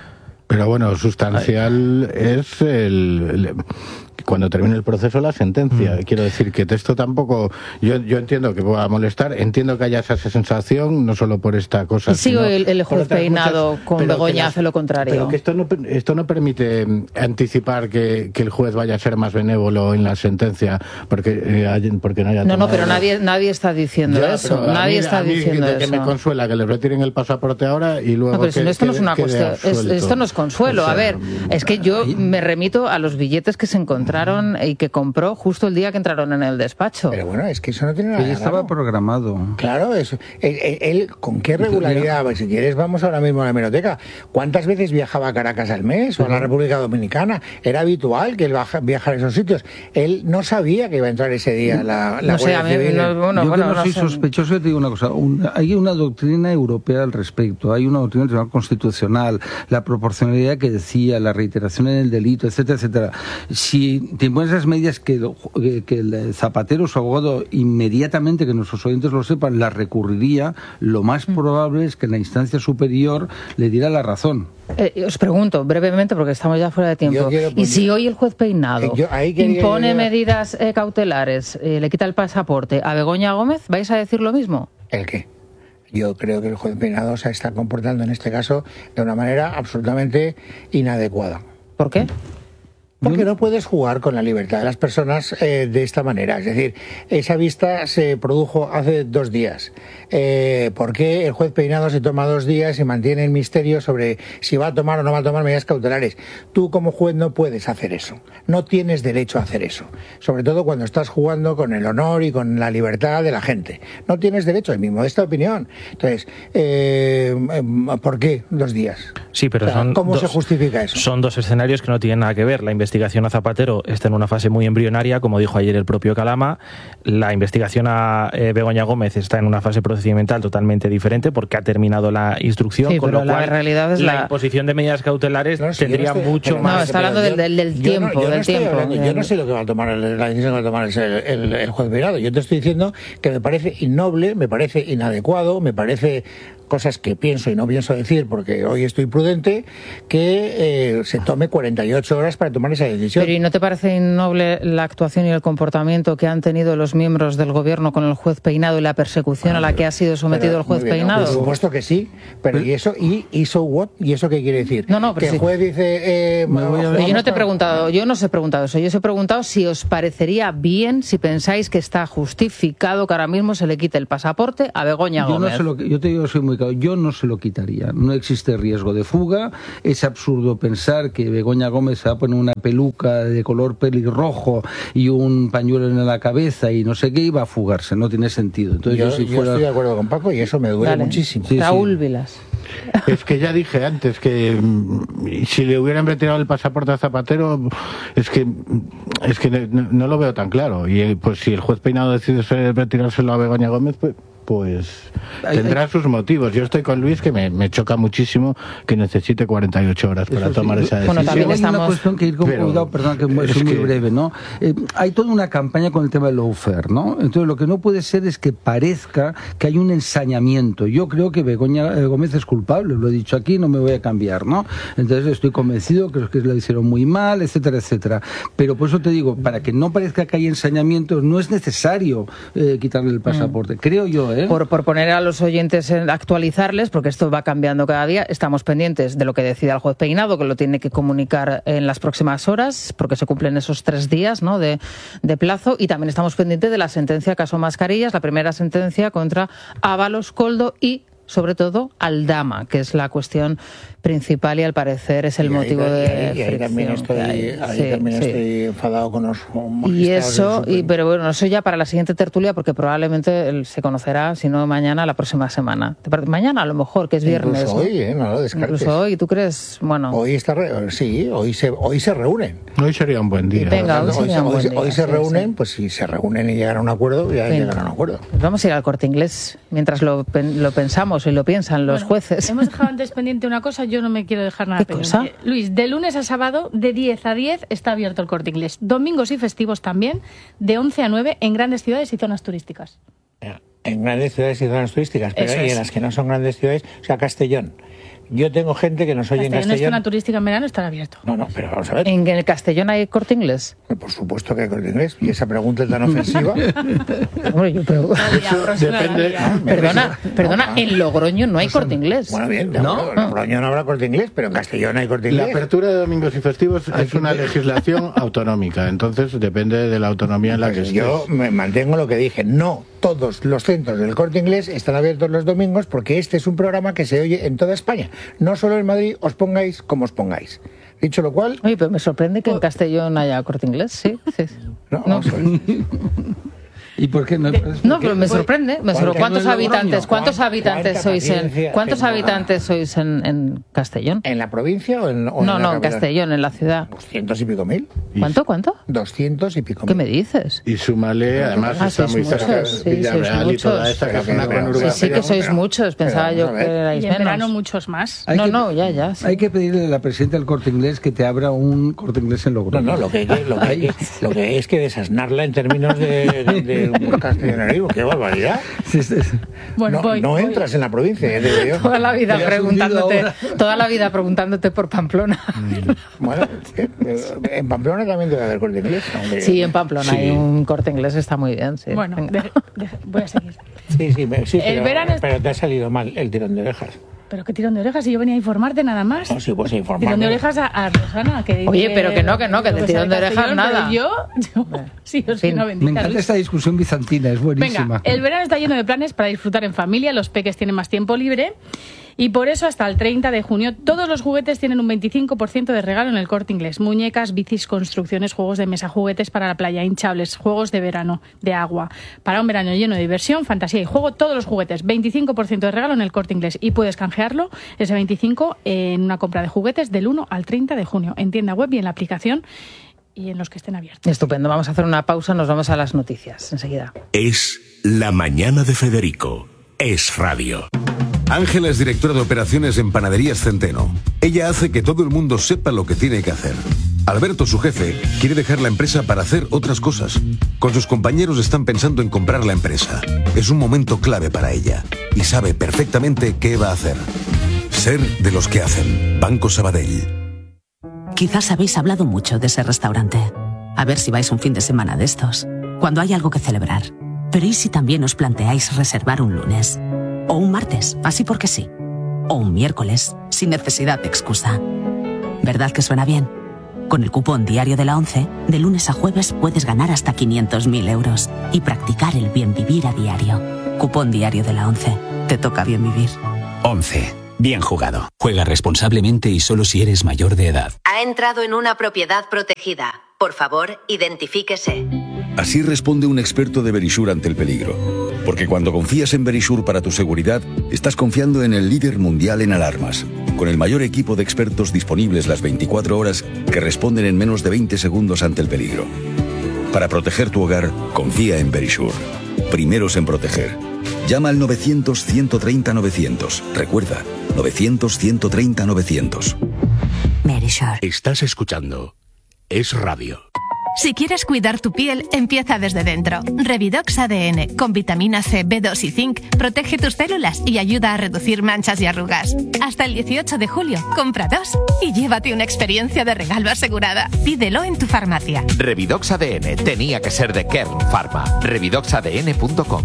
Pero bueno, sustancial Ay. es el, el cuando termine el proceso la sentencia. Mm. Quiero decir que esto tampoco, yo, yo entiendo que pueda molestar, entiendo que haya esa sensación, no solo por esta cosa. Y sigo el, el juez Peinado muchas, con Begoña hace lo contrario. Pero que esto no, esto no permite anticipar que, que el juez vaya a ser más benévolo en la sentencia porque, eh, porque no haya No, no, pero nadie nadie está diciendo ya, eso. Nadie mí, está a mí diciendo que, eso. Que me consuela que le retiren el pasaporte ahora y luego. No, pero que, si no, esto que, no es una cuestión. Es, esto no es consuelo. O sea, a ver, es que yo me remito a los billetes que se encontraron y que compró justo el día que entraron en el despacho. Pero bueno, es que eso no tiene nada. Pero estaba programado. Claro, eso. Él, él, él, ¿con qué regularidad? Pues si quieres, vamos ahora mismo a la hemeroteca. ¿Cuántas veces viajaba a Caracas al mes o a la República Dominicana? Era habitual que él viajara a esos sitios. Él no sabía que iba a entrar ese día la, la no sé, a mí, no, bueno, Yo bueno, que no, no soy sé. sospechoso, te digo una cosa. Un, hay una doctrina europea al respecto. Hay una doctrina del Tribunal Constitucional, la proporcionalidad que decía, la reiteración en el delito, etcétera, etcétera. Si te impones esas medidas que Que, que el Zapatero, su abogado, inmediatamente, que nuestros oyentes lo sepan, la recurriría, lo más probable es que en la instancia superior le diera la razón. Eh, os pregunto brevemente, porque estamos ya fuera de tiempo, y si hoy el juez Peinado yo, impone medidas eh, cautelares, eh, le quita el pasaporte a Begoña Gómez, ¿vais a decir lo mismo? ¿El qué? Yo creo que el juez Peinado se está comportando en este caso de una manera absolutamente inadecuada. ¿Por qué? Porque no puedes jugar con la libertad de las personas eh, de esta manera. Es decir, esa vista se produjo hace dos días. Eh, ¿Por qué el juez Peinado se toma dos días y mantiene el misterio sobre si va a tomar o no va a tomar medidas cautelares? Tú como juez no puedes hacer eso. No tienes derecho a hacer eso. Sobre todo cuando estás jugando con el honor y con la libertad de la gente. No tienes derecho, en mi modesta opinión. Entonces, eh, ¿por qué dos días? Sí, pero o sea, son ¿cómo dos, se justifica eso? Son dos escenarios que no tienen nada que ver. La investigación a Zapatero está en una fase muy embrionaria, como dijo ayer el propio Calama. La investigación a eh, Begoña Gómez está en una fase procedimental totalmente diferente porque ha terminado la instrucción, sí, con pero lo cual la, realidad es la, la imposición de medidas cautelares no, si tendría no estoy, No, mucho más... No, está hablando del, del, del yo, tiempo. Yo no, yo del no tiempo hablando, yo no sé lo que va a tomar el, la decisión que va a tomar el, el, el juez Peinado. Yo te estoy diciendo que me parece innoble, me parece inadecuado, me parece cosas que pienso y no pienso decir porque hoy estoy prudente, que eh, se tome cuarenta y ocho horas para tomar esa decisión. Pero ¿y no te parece innoble la actuación y el comportamiento que han tenido los miembros del gobierno con el juez Peinado y la persecución ah, a la que ha sido sometido pero, el juez bien, Peinado? No, por supuesto que sí, pero ¿y eso y, y so what? ¿Y eso qué quiere decir? No, no, pero que sí. el juez dice... Eh, pero yo no te he preguntado, yo no os he preguntado eso, yo os he preguntado si os parecería bien, si pensáis que está justificado que ahora mismo se le quite el pasaporte a Begoña yo Gómez. No se lo, yo te digo, soy muy claro, yo no se lo quitaría, no existe riesgo de fuga, es absurdo pensar que Begoña Gómez se va a poner una peluca de color pelirrojo y un pañuelo en la cabeza y no sé qué, y va a fugarse, no tiene sentido. Entonces, yo, yo, si yo fuera... estoy de acuerdo con Paco y eso me duele Dale. muchísimo. Sí, Raúl sí. Vilas. Es que ya dije antes que si le hubieran retirado el pasaporte a Zapatero, es que es que no, no lo veo tan claro. Y pues si el juez Peinado decide retirárselo a Begoña Gómez, pues pues tendrá sus motivos. Yo estoy con Luis, que me, me choca muchísimo que necesite cuarenta y ocho horas para Eso tomar sí. esa decisión. Bueno, también hay estamos... una cuestión que ir con Pero, cuidado, perdón, que es, es muy que... breve, ¿no? Eh, hay toda una campaña con el tema del lawfare, ¿no? Entonces lo que no puede ser es que parezca que hay un ensañamiento. Yo creo que Begoña Gómez es culpable, lo he dicho aquí, no me voy a cambiar, ¿no? Entonces estoy convencido que, que lo hicieron muy mal, etcétera, etcétera. Pero por eso te digo, para que no parezca que hay ensañamiento, no es necesario eh, quitarle el pasaporte, mm. creo yo, ¿eh? Por, por poner a los oyentes, en, actualizarles, porque esto va cambiando cada día, estamos pendientes de lo que decida el juez Peinado, que lo tiene que comunicar en las próximas horas, porque se cumplen esos tres días, ¿no?, de, de plazo, y también estamos pendientes de la sentencia caso Mascarillas, la primera sentencia contra Ábalos, Koldo y, sobre todo, Aldama, que es la cuestión principal y al parecer es el y motivo ahí, de y ahí, y ahí también estoy, ahí sí, también sí. estoy enfadado con los magistrados. Y eso, y, pero bueno, eso ya para la siguiente tertulia, porque probablemente se conocerá, si no mañana, la próxima semana. Mañana a lo mejor, que es viernes. Incluso hoy, ¿eh? No lo descartes. Incluso hoy, ¿tú crees? Bueno. Hoy está, re... sí, hoy se, hoy se reúnen. Hoy sería un buen día. Venga, hoy, hoy, hoy, hoy, buen día, hoy se sí, reúnen, sí. pues si se reúnen y llegan a un acuerdo, ya Venga. llegan a un acuerdo. Pues vamos a ir al Corte Inglés, mientras lo, lo pensamos y lo piensan los bueno, jueces. Hemos dejado antes pendiente una cosa, yo no me quiero dejar nada pendiente. ¿Cosa? Luis, de lunes a sábado, de diez a diez, está abierto el Corte Inglés. Domingos y festivos también, de once a nueve, en grandes ciudades y zonas turísticas. En grandes ciudades y zonas turísticas, pero y en las que no son grandes ciudades, o sea, Castellón. Yo tengo gente que nos oye en Castellón. Castellón. Zona turística en verano estará abierto. No, no, pero vamos a ver. ¿En el Castellón hay Corte Inglés? Por supuesto que hay Corte Inglés. Y esa pregunta es tan ofensiva. Hombre, yo pregunto. Depende. Perdona, perdona, en Logroño no hay Corte Inglés. Bueno, bien, ¿no? En Logroño no habrá Corte Inglés, pero en Castellón hay Corte La Inglés. apertura de domingos y festivos es una legislación autonómica, entonces depende de la autonomía en la que Pues estés. yo me mantengo lo que dije. No todos los centros del Corte Inglés están abiertos los domingos porque este es un programa que se oye en toda España. No solo en Madrid, os pongáis como os pongáis. Dicho lo cual... Oye, pero me sorprende que en Castellón haya Corte Inglés, sí. sí. No, no. ¿Y por qué no? No, pero me sorprende. Me sorprende. ¿Cuántos no es habitantes, Logroño? cuántos habitantes ¿Cuánta sois en paciencia cuántos tengo? habitantes sois en, en Castellón? ¿En la provincia o en, o No, en la no, en capital? Castellón, en la ciudad. Doscientos y pico mil. ¿Cuánto, cuánto? Doscientos y pico mil. ¿Qué me dices? Y súmale, además Ah, está sois muy cerca muchos, de sí, Villarreal sois y toda muchos. esta que Pero es que una no, conurbación. Sí, sí que sois pero- muchos. Pensaba pero yo vamos a que ver. erais Y en verano menos. muchos más. Hay No, que- no, ya, ya. sí. Hay que pedirle a la presidenta del Corte Inglés que te abra un Corte Inglés en No, Logroño. no, lo que, lo que, hay que- lo que es que desasnarla en términos de, de, de castellanerismo. ¡Qué barbaridad! Sí, sí, sí. Bueno, no voy, no voy. entras en la provincia, ya te digo yo. Toda la vida Te has preguntándote, hundido toda la vida preguntándote por Pamplona. Bueno, ¿qué? En Pamplona también debe haber Corte Inglés. aunque- Sí, en Pamplona hay un Corte Inglés, está muy bien, sí. Bueno, Venga. de- de- voy a seguir. Sí, sí, me- sí, El pero, verano es- pero te ha salido mal el tirón de orejas. Pero qué tirón de orejas, si yo venía a informarte nada más. No, sí, pues informarme. Tirón de orejas a, a Rosana, que dice... Oye, pero que no, que no, que de lo tirón sabe de orejas Castellón, nada. Pero yo, yo sí, os soy una Me bendita. encanta Luis. esta discusión bizantina, es buenísima. Venga, el verano está lleno de planes para disfrutar en familia, los peques tienen más tiempo libre y por eso hasta el treinta de junio todos los juguetes tienen un veinticinco por ciento de regalo en el Corte Inglés. Muñecas, bicis, construcciones, juegos de mesa, juguetes para la playa, hinchables, juegos de verano, de agua. Para un verano lleno de diversión, fantasía y juego, todos los juguetes, veinticinco por ciento de regalo en el Corte Inglés y puedes canjearlo, ese veinticinco, en una compra de juguetes del uno al treinta de junio, en tienda web y en la aplicación y en los que estén abiertos. Estupendo, vamos a hacer una pausa, nos vamos a las noticias enseguida. Es La Mañana de Federico. Es radio. Ángela es directora de operaciones en Panaderías Centeno. Ella hace que todo el mundo sepa lo que tiene que hacer. Alberto, su jefe, quiere dejar la empresa para hacer otras cosas. Con sus compañeros están pensando en comprar la empresa. Es un momento clave para ella y sabe perfectamente qué va a hacer. Ser de los que hacen. Banco Sabadell. Quizás habéis hablado mucho de ese restaurante. A ver si vais un fin de semana de estos, cuando hay algo que celebrar. Pero ¿y si también os planteáis reservar un lunes? O un martes, así porque sí. O un miércoles, sin necesidad de excusa. ¿Verdad que suena bien? Con el cupón diario de la ONCE, de lunes a jueves puedes ganar hasta quinientos mil euros y practicar el bien vivir a diario. Cupón diario de la ONCE. Te toca bien vivir. once. Bien jugado. Juega responsablemente y solo si eres mayor de edad. Ha entrado en una propiedad protegida. Por favor, identifíquese. Así responde un experto de Verisure ante el peligro. Porque cuando confías en Verisure para tu seguridad, estás confiando en el líder mundial en alarmas. Con el mayor equipo de expertos disponibles las veinticuatro horas que responden en menos de veinte segundos ante el peligro. Para proteger tu hogar, confía en Verisure. Primeros en proteger. Llama al novecientos, ciento treinta, novecientos. Recuerda, novecientos, ciento treinta, novecientos. Verisure. Estás escuchando Es Radio. Si quieres cuidar tu piel, empieza desde dentro. Revidox A D N, con vitamina C, B dos y zinc, protege tus células y ayuda a reducir manchas y arrugas. Hasta el dieciocho de julio, compra dos y llévate una experiencia de regalo asegurada. Pídelo en tu farmacia. Revidox A D N tenía que ser de Kern Pharma. revidox a d n punto com.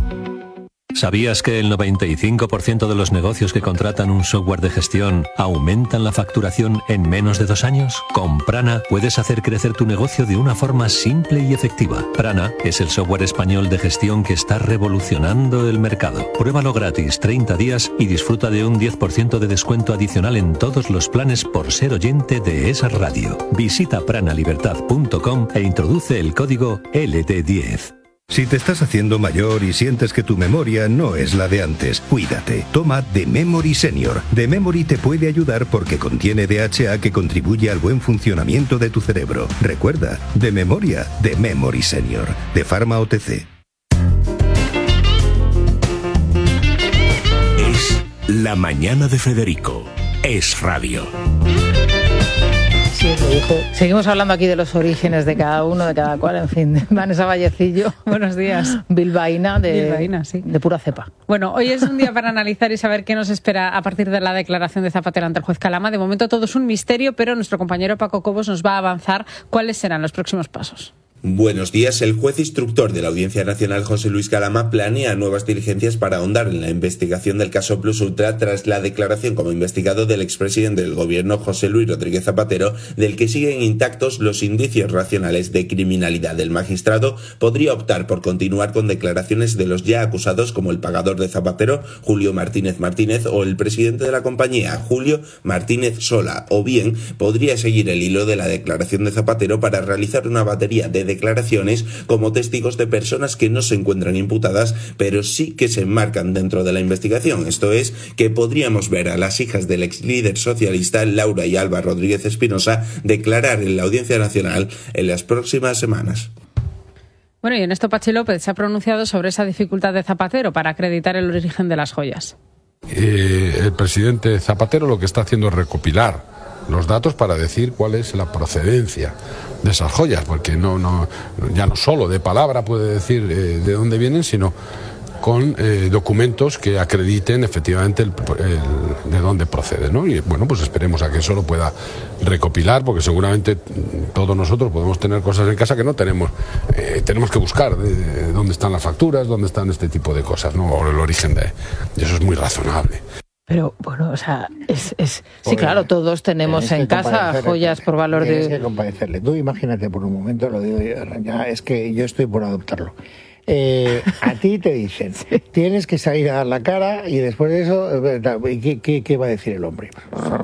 ¿Sabías que el noventa y cinco por ciento de los negocios que contratan un software de gestión aumentan la facturación en menos de dos años? Con Prana puedes hacer crecer tu negocio de una forma simple y efectiva. Prana es el software español de gestión que está revolucionando el mercado. Pruébalo gratis treinta días y disfruta de un diez por ciento de descuento adicional en todos los planes por ser oyente de esa radio. Visita pranalibertad punto com e introduce el código L D diez. Si te estás haciendo mayor y sientes que tu memoria no es la de antes, cuídate. Toma The Memory Senior. The Memory te puede ayudar porque contiene D H A que contribuye al buen funcionamiento de tu cerebro. Recuerda, de memoria, The Memory Senior. De Pharma O T C. Es La Mañana de Federico. Es Radio. Sí, lo dijo. Seguimos hablando aquí de los orígenes de cada uno, de cada cual, en fin. Vanessa Vallecillo. Buenos días. Bilbaína de, Bilbaína, sí. de pura cepa. Bueno, hoy es un día para analizar y saber qué nos espera a partir de la declaración de Zapatero ante el juez Calama. De momento todo es un misterio, pero nuestro compañero Paco Cobos nos va a avanzar cuáles serán los próximos pasos. Buenos días. El juez instructor de la Audiencia Nacional, José Luis Calama, planea nuevas diligencias para ahondar en la investigación del caso Plus Ultra tras la declaración como investigado del expresidente del gobierno, José Luis Rodríguez Zapatero, del que siguen intactos los indicios racionales de criminalidad. El magistrado podría optar por continuar con declaraciones de los ya acusados como el pagador de Zapatero, Julio Martínez Martínez, o el presidente de la compañía, Julio Martínez Sola, o bien podría seguir el hilo de la declaración de Zapatero para realizar una batería de declaraciones como testigos de personas que no se encuentran imputadas, pero sí que se enmarcan dentro de la investigación. Esto es, que podríamos ver a las hijas del ex líder socialista Laura y Alba Rodríguez Espinosa declarar en la Audiencia Nacional en las próximas semanas. Bueno, y en esto Pachi López se ha pronunciado sobre esa dificultad de Zapatero para acreditar el origen de las joyas. Eh, el presidente Zapatero lo que está haciendo es recopilar los datos para decir cuál es la procedencia de esas joyas, porque no, no, ya no solo de palabra puede decir eh, de dónde vienen, sino con eh, documentos que acrediten efectivamente el, el, de dónde procede, ¿no? Y bueno, pues esperemos a que eso lo pueda recopilar, porque seguramente todos nosotros podemos tener cosas en casa que no tenemos. Eh, tenemos que buscar de, de dónde están las facturas, dónde están este tipo de cosas, ¿no? O el origen de... Y eso es muy razonable. Pero, bueno, o sea, es... es sí, claro, todos tenemos en casa joyas por valor de... Tienes que compadecerle. Tú imagínate por un momento, lo digo yo, ya es que yo estoy por adoptarlo. Eh, a ti te dicen, sí. Tienes que salir a dar la cara y después de eso, ¿qué, qué, qué va a decir el hombre?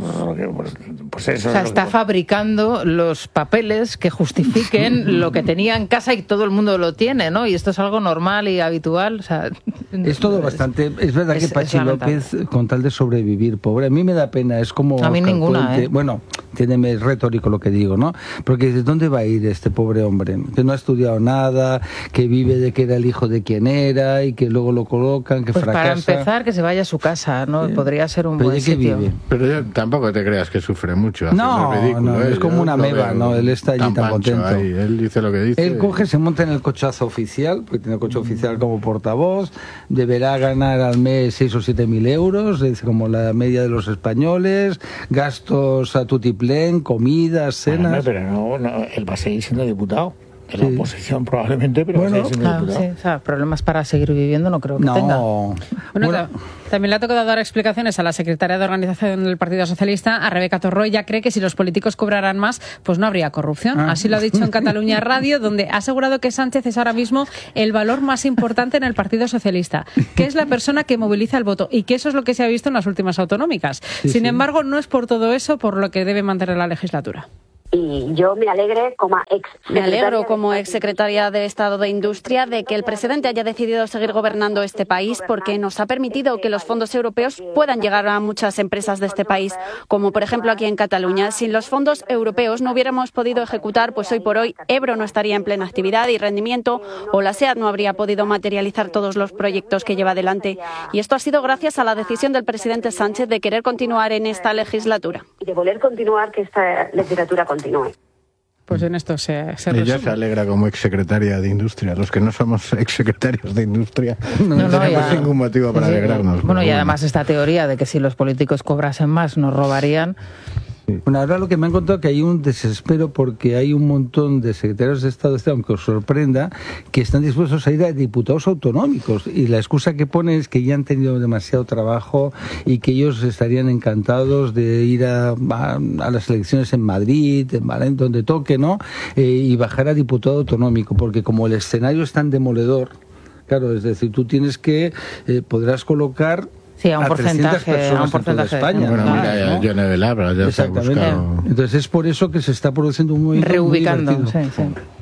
Pues, pues eso. O sea, es está que... fabricando los papeles que justifiquen lo que tenía en casa y todo el mundo lo tiene, ¿no? Y esto es algo normal y habitual. O sea, es todo bastante... Es verdad es, que Pachi López, con tal de sobrevivir, pobre, a mí me da pena, es como... A mí ninguna, ¿eh? Bueno, tiene retórico lo que digo, ¿no? Porque ¿de dónde va a ir este pobre hombre? Que no ha estudiado nada, que vive de que era el hijo de quien era y que luego lo colocan, que pues fracasa. Para empezar, que se vaya a su casa, ¿no? Sí. Podría ser un Pero buen sitio. Vive. Pero yo, tampoco te creas que sufre mucho. No, ridículo, no, ¿eh? Es como una meba, ¿no? Él está allí tan, tan contento. Ahí. Él dice lo que dice. Él coge, se monta en el cochazo oficial, porque tiene el coche oficial como portavoz, deberá ganar al mes seis o siete mil euros, es como la media de los españoles, gastos a tutiplén, comidas, cenas... Bueno, pero no, no, él va a seguir siendo diputado. En la sí. oposición probablemente, pero bueno, sí, claro, sí, o sea, problemas para seguir viviendo no creo que no. tenga. Bueno, bueno. También le ha tocado dar explicaciones a la secretaria de organización del Partido Socialista, a Rebeca Torró. Ella cree que si los políticos cobraran más, pues no habría corrupción. Ah. Así lo ha dicho en Cataluña Radio, donde ha asegurado que Sánchez es ahora mismo el valor más importante en el Partido Socialista, que es la persona que moviliza el voto y que eso es lo que se ha visto en las últimas autonómicas. Sí, Sin sí. embargo, no es por todo eso por lo que debe mantener la legislatura. Y yo me alegre como ex Me alegro como exsecretaria de Estado de Industria de que el presidente haya decidido seguir gobernando este país porque nos ha permitido que los fondos europeos puedan llegar a muchas empresas de este país, como por ejemplo aquí en Cataluña. Sin los fondos europeos no hubiéramos podido ejecutar, pues hoy por hoy Ebro no estaría en plena actividad y rendimiento o la SEAT no habría podido materializar todos los proyectos que lleva adelante. Y esto ha sido gracias a la decisión del presidente Sánchez de querer continuar en esta legislatura. Y de voler continuar que esta legislatura continúe. Continúe. Pues en esto se, se Ella resume. Se alegra como exsecretaria de Industria. Los que no somos exsecretarios de Industria no, no, no tenemos ya, ningún motivo para sí, alegrarnos. Bueno, y bueno. Además esta teoría de que si los políticos cobrasen más nos robarían... Bueno, ahora lo que me han contado que hay un desespero porque hay un montón de secretarios de Estado, aunque os sorprenda, que están dispuestos a ir a diputados autonómicos y la excusa que ponen es que ya han tenido demasiado trabajo y que ellos estarían encantados de ir a, a, a las elecciones en Madrid, en Valencia, donde toque, ¿no? Eh, y bajar a diputado autonómico, porque como el escenario es tan demoledor, claro, es decir, tú tienes que, eh, podrás colocar... Sí, a un a porcentaje, a un porcentaje de España. Bueno, mira, ya, ¿no? Yone Velabra ya se ha buscado. Entonces es por eso que se está produciendo un movimiento reubicando, muy sí, sí.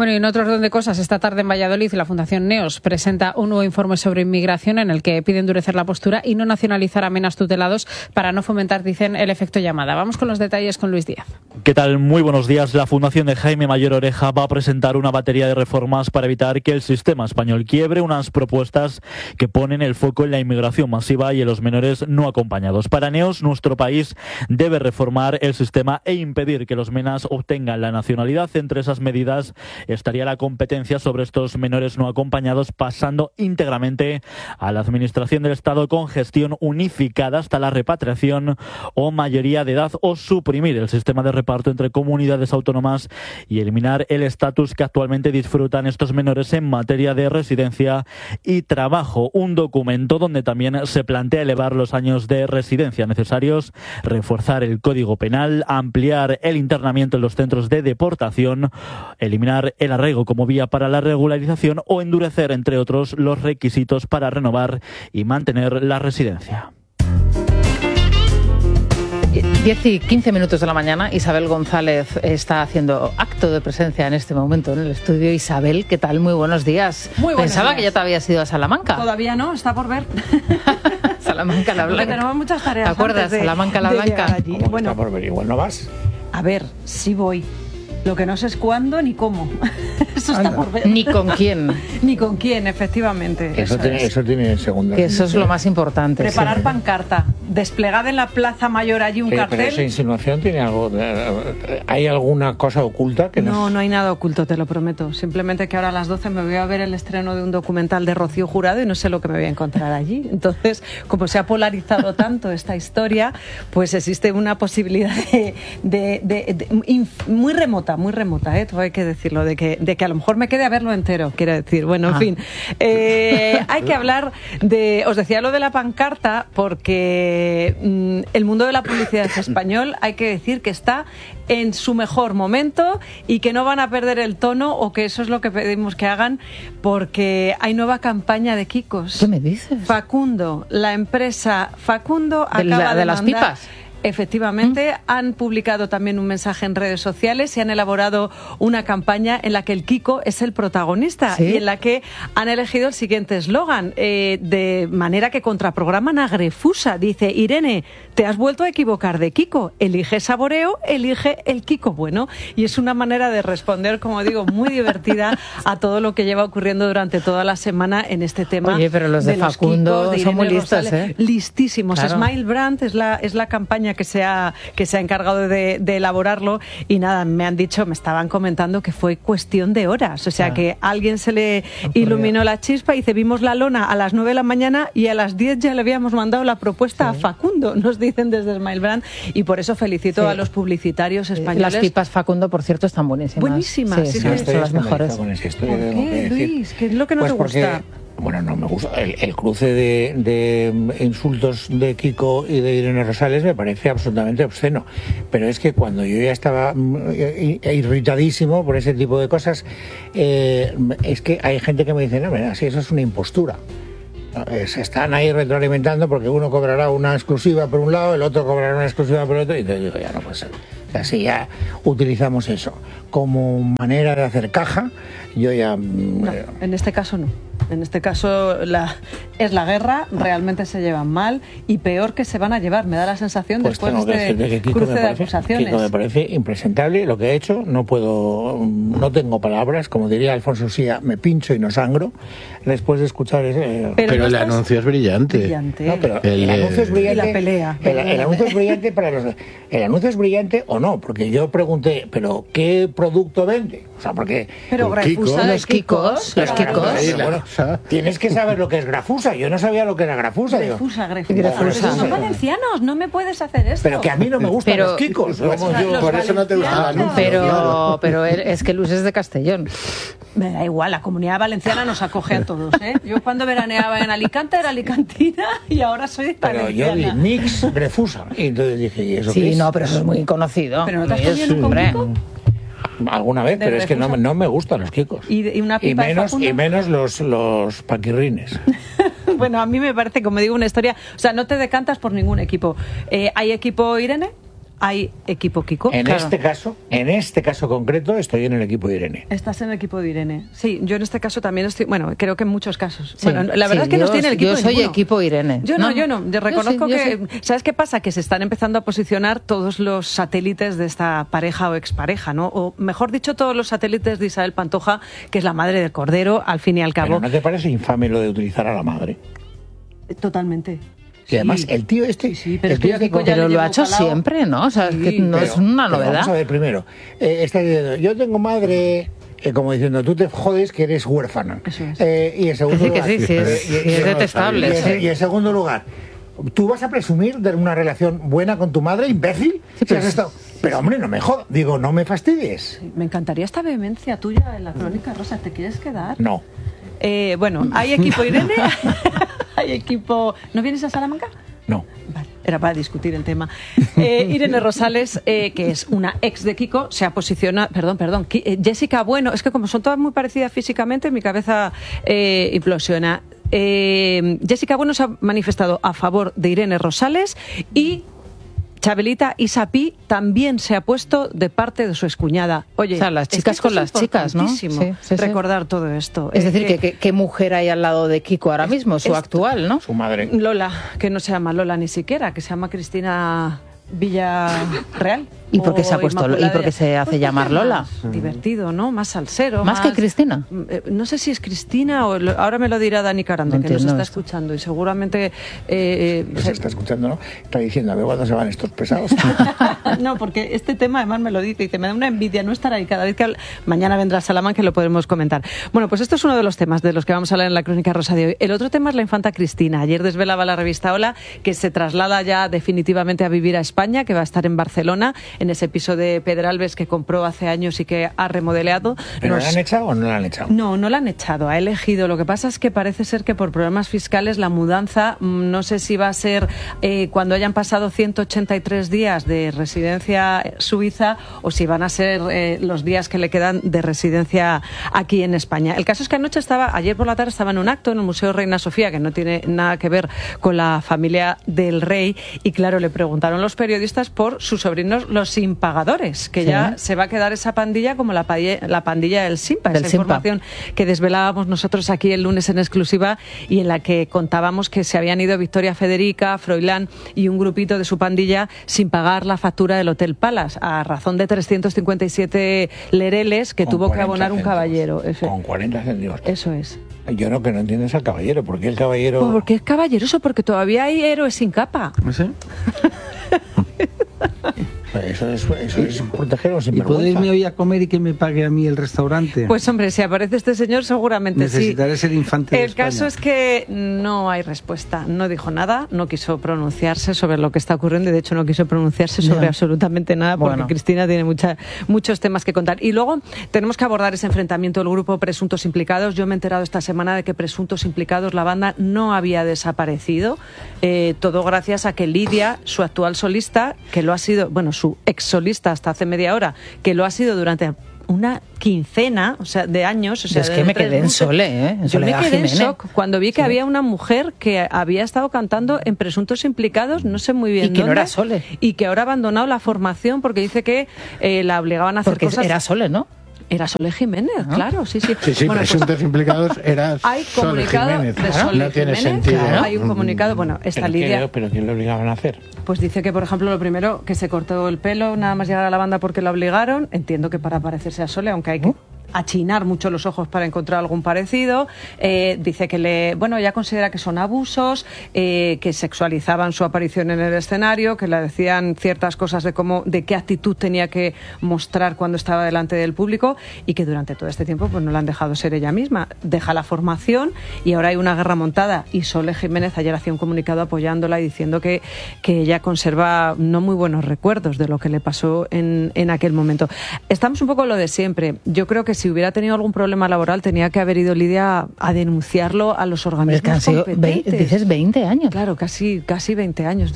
Bueno, y en otro orden de cosas, esta tarde en Valladolid la Fundación Neos presenta un nuevo informe sobre inmigración en el que pide endurecer la postura y no nacionalizar a menas tutelados para no fomentar, dicen, el efecto llamada. Vamos con los detalles con Luis Díaz. ¿Qué tal? Muy buenos días. La Fundación de Jaime Mayor Oreja va a presentar una batería de reformas para evitar que el sistema español quiebre, unas propuestas que ponen el foco en la inmigración masiva y en los menores no acompañados. Para Neos, nuestro país debe reformar el sistema e impedir que los menas obtengan la nacionalidad. Entre esas medidas estaría la competencia sobre estos menores no acompañados, pasando íntegramente a la Administración del Estado con gestión unificada hasta la repatriación o mayoría de edad, o suprimir el sistema de reparto entre comunidades autónomas y eliminar el estatus que actualmente disfrutan estos menores en materia de residencia y trabajo. Un documento donde también se plantea elevar los años de residencia necesarios, reforzar el Código Penal, ampliar el internamiento en los centros de deportación, eliminar el arraigo como vía para la regularización o endurecer, entre otros, los requisitos para renovar y mantener la residencia. diez y quince minutos de la mañana, Isabel González está haciendo acto de presencia en este momento en el estudio. Isabel, ¿qué tal? Muy buenos días. Muy buenos Pensaba días. que ya te habías ido a Salamanca. Todavía no, está por ver. Salamanca la Blanca. Tenemos muchas tareas. ¿Te acuerdas? antes de, Salamanca la de Blanca. llegar allí. ¿Cómo Bueno, está por ver? Igual no vas. A ver, sí voy. Lo que no sé es cuándo ni cómo. Eso está por ver. Ni con quién. Ni con quién, efectivamente. Eso, Eso tiene, es. eso tiene segunda. Que eso es lo más importante. Preparar sí. pancarta. Desplegada en la Plaza Mayor allí un Pero, cartel. pero esa insinuación tiene algo. de- ¿Hay alguna cosa oculta que No, no? no hay nada oculto, te lo prometo. Simplemente que ahora a las doce me voy a ver el estreno de un documental de Rocío Jurado y no sé lo que me voy a encontrar allí. Entonces, como se ha polarizado tanto esta historia, pues existe una posibilidad de, de- de- de- inf- muy remota, muy remota, ¿eh? Todo hay que decirlo, de que, de que a lo mejor me quede a verlo entero, quiero decir. Bueno, en Ah. fin. Eh, hay que hablar de... Os decía lo de la pancarta porque mm, el mundo de la publicidad español, hay que decir que está en su mejor momento y que no van a perder el tono, o que eso es lo que pedimos que hagan, porque hay nueva campaña de Kikos. ¿Qué me dices? Facundo, la empresa Facundo De la- acaba de, de las mandar- pipas. Efectivamente, han publicado también un mensaje en redes sociales y han elaborado una campaña en la que el Kiko es el protagonista. ¿Sí? Y en la que han elegido el siguiente eslogan, eh, de manera que contraprograman a Grefusa. Dice: Irene, te has vuelto a equivocar de Kiko, elige saboreo, elige el Kiko bueno. Y es una manera de responder, como digo, muy divertida a todo lo que lleva ocurriendo durante toda la semana en este tema. Oye, pero los de Facundo Kikos, de son muy Irene listos, Rosales. ¿eh? Listísimos. Claro. Smile Brand es la, es la campaña que se ha, que se ha encargado de, de elaborarlo, y nada, me han dicho, me estaban comentando que fue cuestión de horas, o sea, Ah. que a alguien se le iluminó la chispa y dice: vimos la lona a las nueve de la mañana y a las diez ya le habíamos mandado la propuesta a Facundo, nos dicen desde Smile Brand, y por eso felicito Sí. a los publicitarios españoles. Las pipas Facundo, por cierto, están buenísimas. Buenísimas, Sí, sí, sí, sí. son las mejores. Con esa historia, ¿Por tengo qué, que decir. Luis? ¿Qué es lo que no Pues te porque, gusta? bueno, no me gusta. El, el cruce de, de insultos de Kiko y de Irene Rosales me parece absolutamente obsceno. Pero es que cuando yo ya estaba mm, irritadísimo por ese tipo de cosas, eh, es que hay gente que me dice: no, mira, si eso es una impostura. Eh, Se están ahí retroalimentando porque uno cobrará una exclusiva por un lado, el otro cobrará una exclusiva por otro, y entonces digo, ya no puede ser. O sea, si ya utilizamos eso como manera de hacer caja, yo ya... mm, No, en este caso no. En este caso la, es la guerra, realmente se llevan mal, y peor que se van a llevar, me da la sensación, Pues después tengo que de decirte que este Kiko cruce me de parece, acusaciones. Kiko me parece impresentable lo que ha hecho. No puedo, no tengo palabras, como diría Alfonso Sía, me pincho y no sangro después de escuchar ese. Pero Pero no el estás- anuncio es brillante. Brillante. No, pero El, el, anuncio es eh, brillante. Y la pelea. El, el anuncio es brillante para los. El anuncio es brillante o no, porque yo pregunté, pero ¿qué producto vende? O sea, porque. Pero Los Grefusa Kikos. de Los Kikos, los Claro, Kikos. Pero, la bueno, cosa. tienes que saber lo que es Grafusa. Yo no sabía lo que era Grafusa. digo. Grefusa, Grefusa. Grefusa. Pero son valencianos, no me puedes hacer esto. Pero que a mí no me gustan Pero- los Kikos. Pues, Como yo- los Por eso no te gusta el valencianos. anuncio. Pero, pero él- es que Luis es de Castellón. Me da igual, la comunidad valenciana nos acoge a todos, ¿eh? Yo cuando veraneaba en Alicante era alicantina y ahora soy Pero yo vi valenciana. Mix Grefusa. Y entonces dije, ¿y eso qué Sí, es? no, pero eso es muy conocido. ¿Pero no te has Luis, comido nunca un hombre. Kiko? Alguna vez, ¿De pero es que no, Grefusa? no me gustan los Kikos. ¿Y, y una Y pipa de menos, Facundo? y menos los, los paquirrines. Bueno, a mí me parece, como digo, una historia... O sea, no te decantas por ningún equipo. Eh, ¿Hay equipo Irene? hay equipo Kiko. En claro. este caso, en este caso concreto, estoy en el equipo de Irene. Estás en el equipo de Irene. Sí, yo en este caso también estoy, bueno, creo que en muchos casos. Sí, bueno, la verdad sí, es que yo, no estoy en el equipo Yo de soy ninguno. equipo Irene. Yo no, no yo no. Yo reconozco yo sí, que, yo sí. ¿sabes qué pasa? Que se están empezando a posicionar todos los satélites de esta pareja o expareja, ¿no? O mejor dicho, todos los satélites de Isabel Pantoja, que es la madre del Cordero, al fin y al cabo. ¿Pero no te parece infame lo de utilizar a la madre? Totalmente. Y además, el tío este... Sí, pero, el tío es que este Kiko ya pero le lo llevó ha hecho calado. siempre, ¿no? O sea, es que Sí, no pero- es una pero novedad. Vamos a ver, primero, eh, está diciendo, yo tengo madre... eh, como diciendo, tú te jodes que eres huérfana. Eso es. Eh, y en segundo Sí, que lugar... sí, sí, es- y- y- sí, es y- detestable, y en- sí. Y en segundo lugar, ¿tú vas a presumir de una relación buena con tu madre, imbécil? Sí, Si pero has es- estado- Pero hombre, no me jodas. Digo, no me fastidies. Me encantaría esta vehemencia tuya en la crónica, Rosa. ¿Te quieres quedar? No. Eh, bueno, hay equipo Irene, hay equipo... ¿No vienes a Salamanca? No. Vale, era para discutir el tema. Eh, Irene Rosales, eh, que es una ex de Kiko, se ha posicionado... Perdón, perdón. Ki- eh, Jessica Bueno, es que como son todas muy parecidas físicamente, mi cabeza eh, implosiona. Eh, Jessica Bueno se ha manifestado a favor de Irene Rosales y... Chabelita Isapi también se ha puesto de parte de su excuñada. Oye, O sea, las es que chicas esto con es las chicas, ¿no? importantísimo, Sí, sí, sí. recordar todo esto. Es Eh, decir, que, que- ¿qué mujer hay al lado de Kiko ahora mismo? Su esto- actual, ¿no? Su madre. Lola, que no se llama Lola ni siquiera, que se llama Cristina Villarreal. ¿Y por qué se ha o puesto- Inmaculada y por qué se hace Pues llamar porque es Lola? más divertido, ¿no? Más salsero. ¿Más que Cristina? Eh, No sé si es Cristina o lo- ahora me lo dirá Dani Carande, No que nos entiendo está esto. escuchando y seguramente... eh, eh, Pues se está escuchando, ¿no? Está diciendo, a ver cuándo se van estos pesados. No, porque este tema además me lo dice y dice, me da una envidia no estar ahí cada vez que habla- mañana vendrá a Salamanca y lo podremos comentar. Bueno, pues esto es uno de los temas de los que vamos a hablar en la Crónica Rosa de hoy. El otro tema es la infanta Cristina. Ayer desvelaba la revista Hola que se traslada ya definitivamente a vivir a España, que va a estar en Barcelona, en ese piso de Pedralbes que compró hace años y que ha remodelado. ¿Pero Nos- la han echado o no la han echado? no, no la han echado, ha elegido. Lo que pasa es que parece ser que por problemas fiscales la mudanza, mm, no sé si va a ser eh, cuando hayan pasado ciento ochenta y tres días de residencia suiza o si van a ser eh, los días que le quedan de residencia aquí en España. El caso es que anoche estaba, ayer por la tarde estaba en un acto en el Museo Reina Sofía, que no tiene nada que ver con la familia del rey, y claro, le preguntaron los periodistas por sus sobrinos los impagadores, que Sí. ya se va a quedar esa pandilla como la, paye- la pandilla del Simpa, Del esa Simpa. información que desvelábamos nosotros aquí el lunes en exclusiva y en la que contábamos que se habían ido Victoria Federica, Froilán y un grupito de su pandilla sin pagar la factura del Hotel Palace, a razón de trescientos cincuenta y siete lereles que Con tuvo que cuarenta abonar un céntimos. caballero. Eso, Con cuarenta céntimos. eso es. Yo lo que no entiendo es al caballero. ¿Por qué el caballero...? Pues porque es caballeroso, porque todavía hay héroes sin capa. ¿Sí? Eso es, eso es proteger a los ¿Y puedo sinvergüenza. irme hoy a comer y que me pague a mí el restaurante? Pues hombre, si aparece este señor seguramente Necesitaré sí. ser infante de El caso España. es que no hay respuesta. No dijo nada, no quiso pronunciarse sobre lo que está ocurriendo y de hecho no quiso pronunciarse sobre Ya. absolutamente nada porque Bueno. Cristina tiene mucha, muchos temas que contar. Y luego tenemos que abordar ese enfrentamiento del grupo Presuntos Implicados. Yo me he enterado esta semana de que Presuntos Implicados, la banda, no había desaparecido. Eh, todo gracias a que Lidia, su actual solista, que lo ha sido, bueno, su ex solista hasta hace media hora, que lo ha sido durante una quincena, o sea, de años. O sea, Es que de me tres quedé en meses. Sole, ¿eh? En Yo me Soledad quedé en Jiménez. shock cuando vi que Sí. había una mujer que había estado cantando en Presuntos Implicados, no sé muy bien Y que no dónde, era Sole. y que ahora ha abandonado la formación porque dice que eh, la obligaban a hacer Porque cosas. era Sole, ¿no? Era Sole Jiménez, Ah. claro, sí, sí. Sí, sí, Bueno, pues, presuntos implicados era hay Sole comunicado Jiménez. de Claro. Sole No tiene Jiménez, sentido. claro, hay un comunicado, bueno, esta ¿Pero, Lidia... qué, ¿Pero quién le obligaban a hacer? Pues dice que, por ejemplo, lo primero, que se cortó el pelo nada más llegar a la banda porque la obligaron. Entiendo que para parecerse a Sole, aunque hay que achinar mucho los ojos para encontrar algún parecido. Eh, dice que le, bueno, ella considera que son abusos, eh, que sexualizaban su aparición en el escenario, que le decían ciertas cosas de cómo, de qué actitud tenía que mostrar cuando estaba delante del público y que durante todo este tiempo pues no la han dejado ser ella misma. Deja la formación y ahora hay una guerra montada y Sole Jiménez ayer hacía un comunicado apoyándola y diciendo que, que ella conserva no muy buenos recuerdos de lo que le pasó en, en aquel momento. Estamos un poco lo de siempre. Yo creo que si hubiera tenido algún problema laboral tenía que haber ido Lidia a denunciarlo a los organismos Es que han sido competentes. vei- dices veinte años. Claro, casi, casi veinte años. Entonces,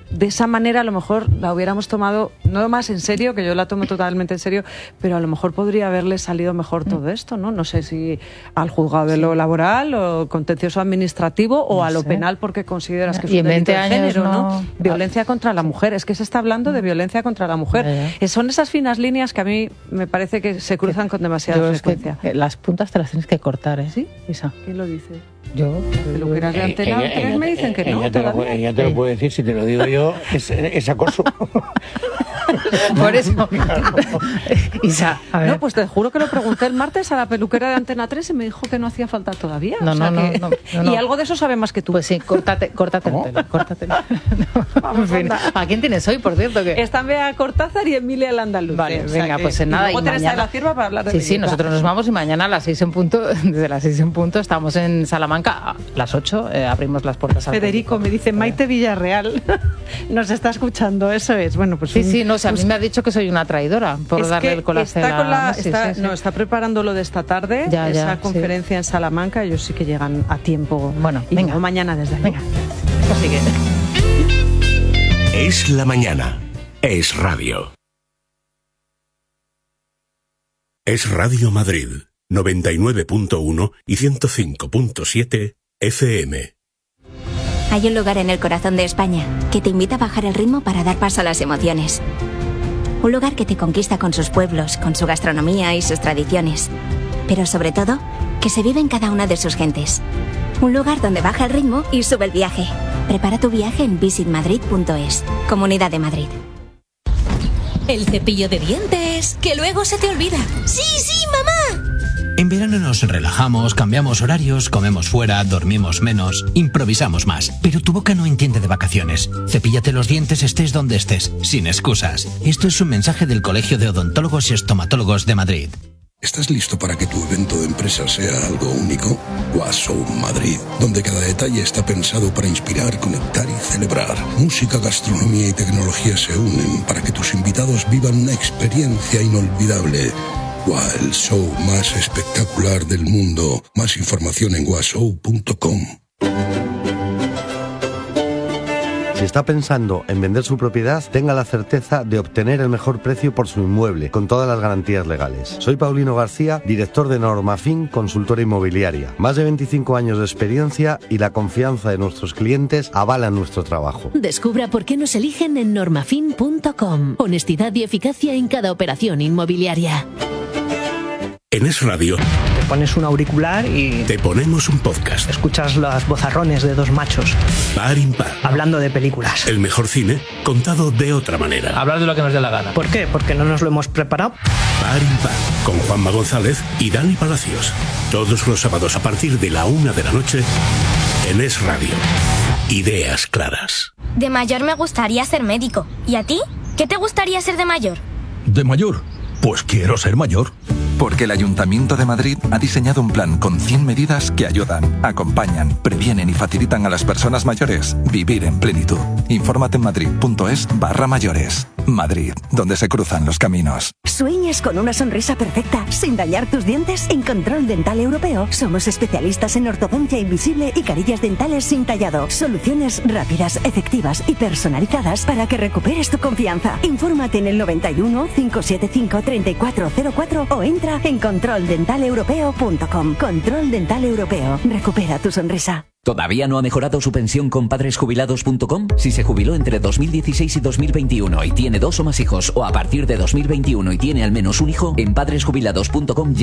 de esa manera a lo mejor la hubiéramos tomado, no más en serio, que yo la tomo totalmente en serio, pero a lo mejor podría haberle salido mejor todo esto, ¿no? No sé si al juzgado de lo laboral o contencioso administrativo o No a lo sé. penal porque consideras que es Y un en delito veinte de años género, ¿no? no- Violencia contra la mujer, es que se está hablando de violencia contra la mujer. Ya, Eh, Son esas finas líneas que a mí me parece que se cruzan con demasiada Yo es que, frecuencia. eh, las puntas te las tienes que cortar, ¿eh? ¿Sí? Isa. ¿Quién lo dice? Yo. Peluqueras de Antena Ella- tres ella- me dicen que no. ella te lo, todavía. ella te lo puede decir, si te lo digo yo, es, es acoso. Por eso. Isa, a ver. No, pues te juro que lo pregunté el martes a la peluquera de Antena tres y me dijo que no hacía falta todavía. No, O sea no, que- no, no, no, no. Y algo de eso sabe más que tú. Pues sí, córtate, córtate el pelo, córtate. En fin, ¿a quién tienes hoy, por cierto? Que... Están Bea Cortázar y Emilia el Andaluz. Vale, O sea venga, que- pues en y nada. luego y Teresa mañana... de la Cierva para hablar de Sí, sí, belleza. nosotros nos vamos y mañana a las seis en punto, desde las seis en punto, estamos en Salamanca, a las ocho eh, abrimos las puertas al Federico me dice Maite Villarreal nos está escuchando, eso es. Bueno, pues Sí, un- sí, no, o sea, a mí un- me ha dicho que soy una traidora por Es darle que el colaje está a con la- sí, está- sí, sí. No, está preparando lo de esta tarde, Ya, esa ya, sí. conferencia en Salamanca, ellos sí que llegan a tiempo. Bueno, y venga. luego mañana desde allí. Venga, sigue. Es la mañana. Es radio. Es Radio Madrid, noventa y nueve punto uno y ciento cinco punto siete F M. Hay un lugar en el corazón de España que te invita a bajar el ritmo para dar paso a las emociones. Un lugar que te conquista con sus pueblos, con su gastronomía y sus tradiciones. Pero sobre todo, que se vive en cada una de sus gentes. Un lugar donde baja el ritmo y sube el viaje. Prepara tu viaje en visit madrid punto es. Comunidad de Madrid. El cepillo de dientes, que luego se te olvida. ¡Sí, sí, mamá! En verano nos relajamos, cambiamos horarios, comemos fuera, dormimos menos, improvisamos más. Pero tu boca no entiende de vacaciones. Cepíllate los dientes estés donde estés, sin excusas. Esto es un mensaje del Colegio de Odontólogos y Estomatólogos de Madrid. ¿Estás listo para que tu evento de empresa sea algo único? Washow Madrid, donde cada detalle está pensado para inspirar, conectar y celebrar. Música, gastronomía y tecnología se unen para que tus invitados vivan una experiencia inolvidable. Wa, el show más espectacular del mundo. Más información en washow punto com. Si está pensando en vender su propiedad, tenga la certeza de obtener el mejor precio por su inmueble, con todas las garantías legales. Soy Paulino García, director de Normafin, consultora inmobiliaria. Más de veinticinco años de experiencia y la confianza de nuestros clientes avalan nuestro trabajo. Descubra por qué nos eligen en normafin punto com. Honestidad y eficacia en cada operación inmobiliaria. En Es Radio Te pones un auricular y te ponemos un podcast. escuchas los bozarrones de dos machos Par impar. hablando de películas. El mejor cine contado de otra manera. Hablar de lo que nos dé la gana. ¿Por qué? Porque no nos lo hemos preparado. Par impar. Con Juanma González y Dani Palacios. Todos los sábados a partir de la una de la noche en Es Radio. Ideas claras. De mayor me gustaría ser médico. ¿Y a ti? ¿Qué te gustaría ser de mayor? ¿De mayor? Pues quiero ser mayor. Porque el Ayuntamiento de Madrid ha diseñado un plan con cien medidas que ayudan, acompañan, previenen y facilitan a las personas mayores vivir en plenitud. Infórmate en madrid punto es barra mayores. Madrid, donde se cruzan los caminos. ¿Sueñas con una sonrisa perfecta sin dañar tus dientes? En Control Dental Europeo somos especialistas en ortodoncia invisible y carillas dentales sin tallado. Soluciones rápidas, efectivas y personalizadas para que recuperes tu confianza. Infórmate en el noventa y uno, cinco siete cinco, treinta y cuatro cero cuatro o entra en control dental europeo punto com. Control Dental Europeo. Recupera tu sonrisa. ¿Todavía no ha mejorado su pensión con padres jubilados punto com? Si se jubiló entre dos mil dieciséis y dos mil veintiuno y tiene dos o más hijos, o a partir de dos mil veintiuno y tiene al menos un hijo, en padres jubilados punto com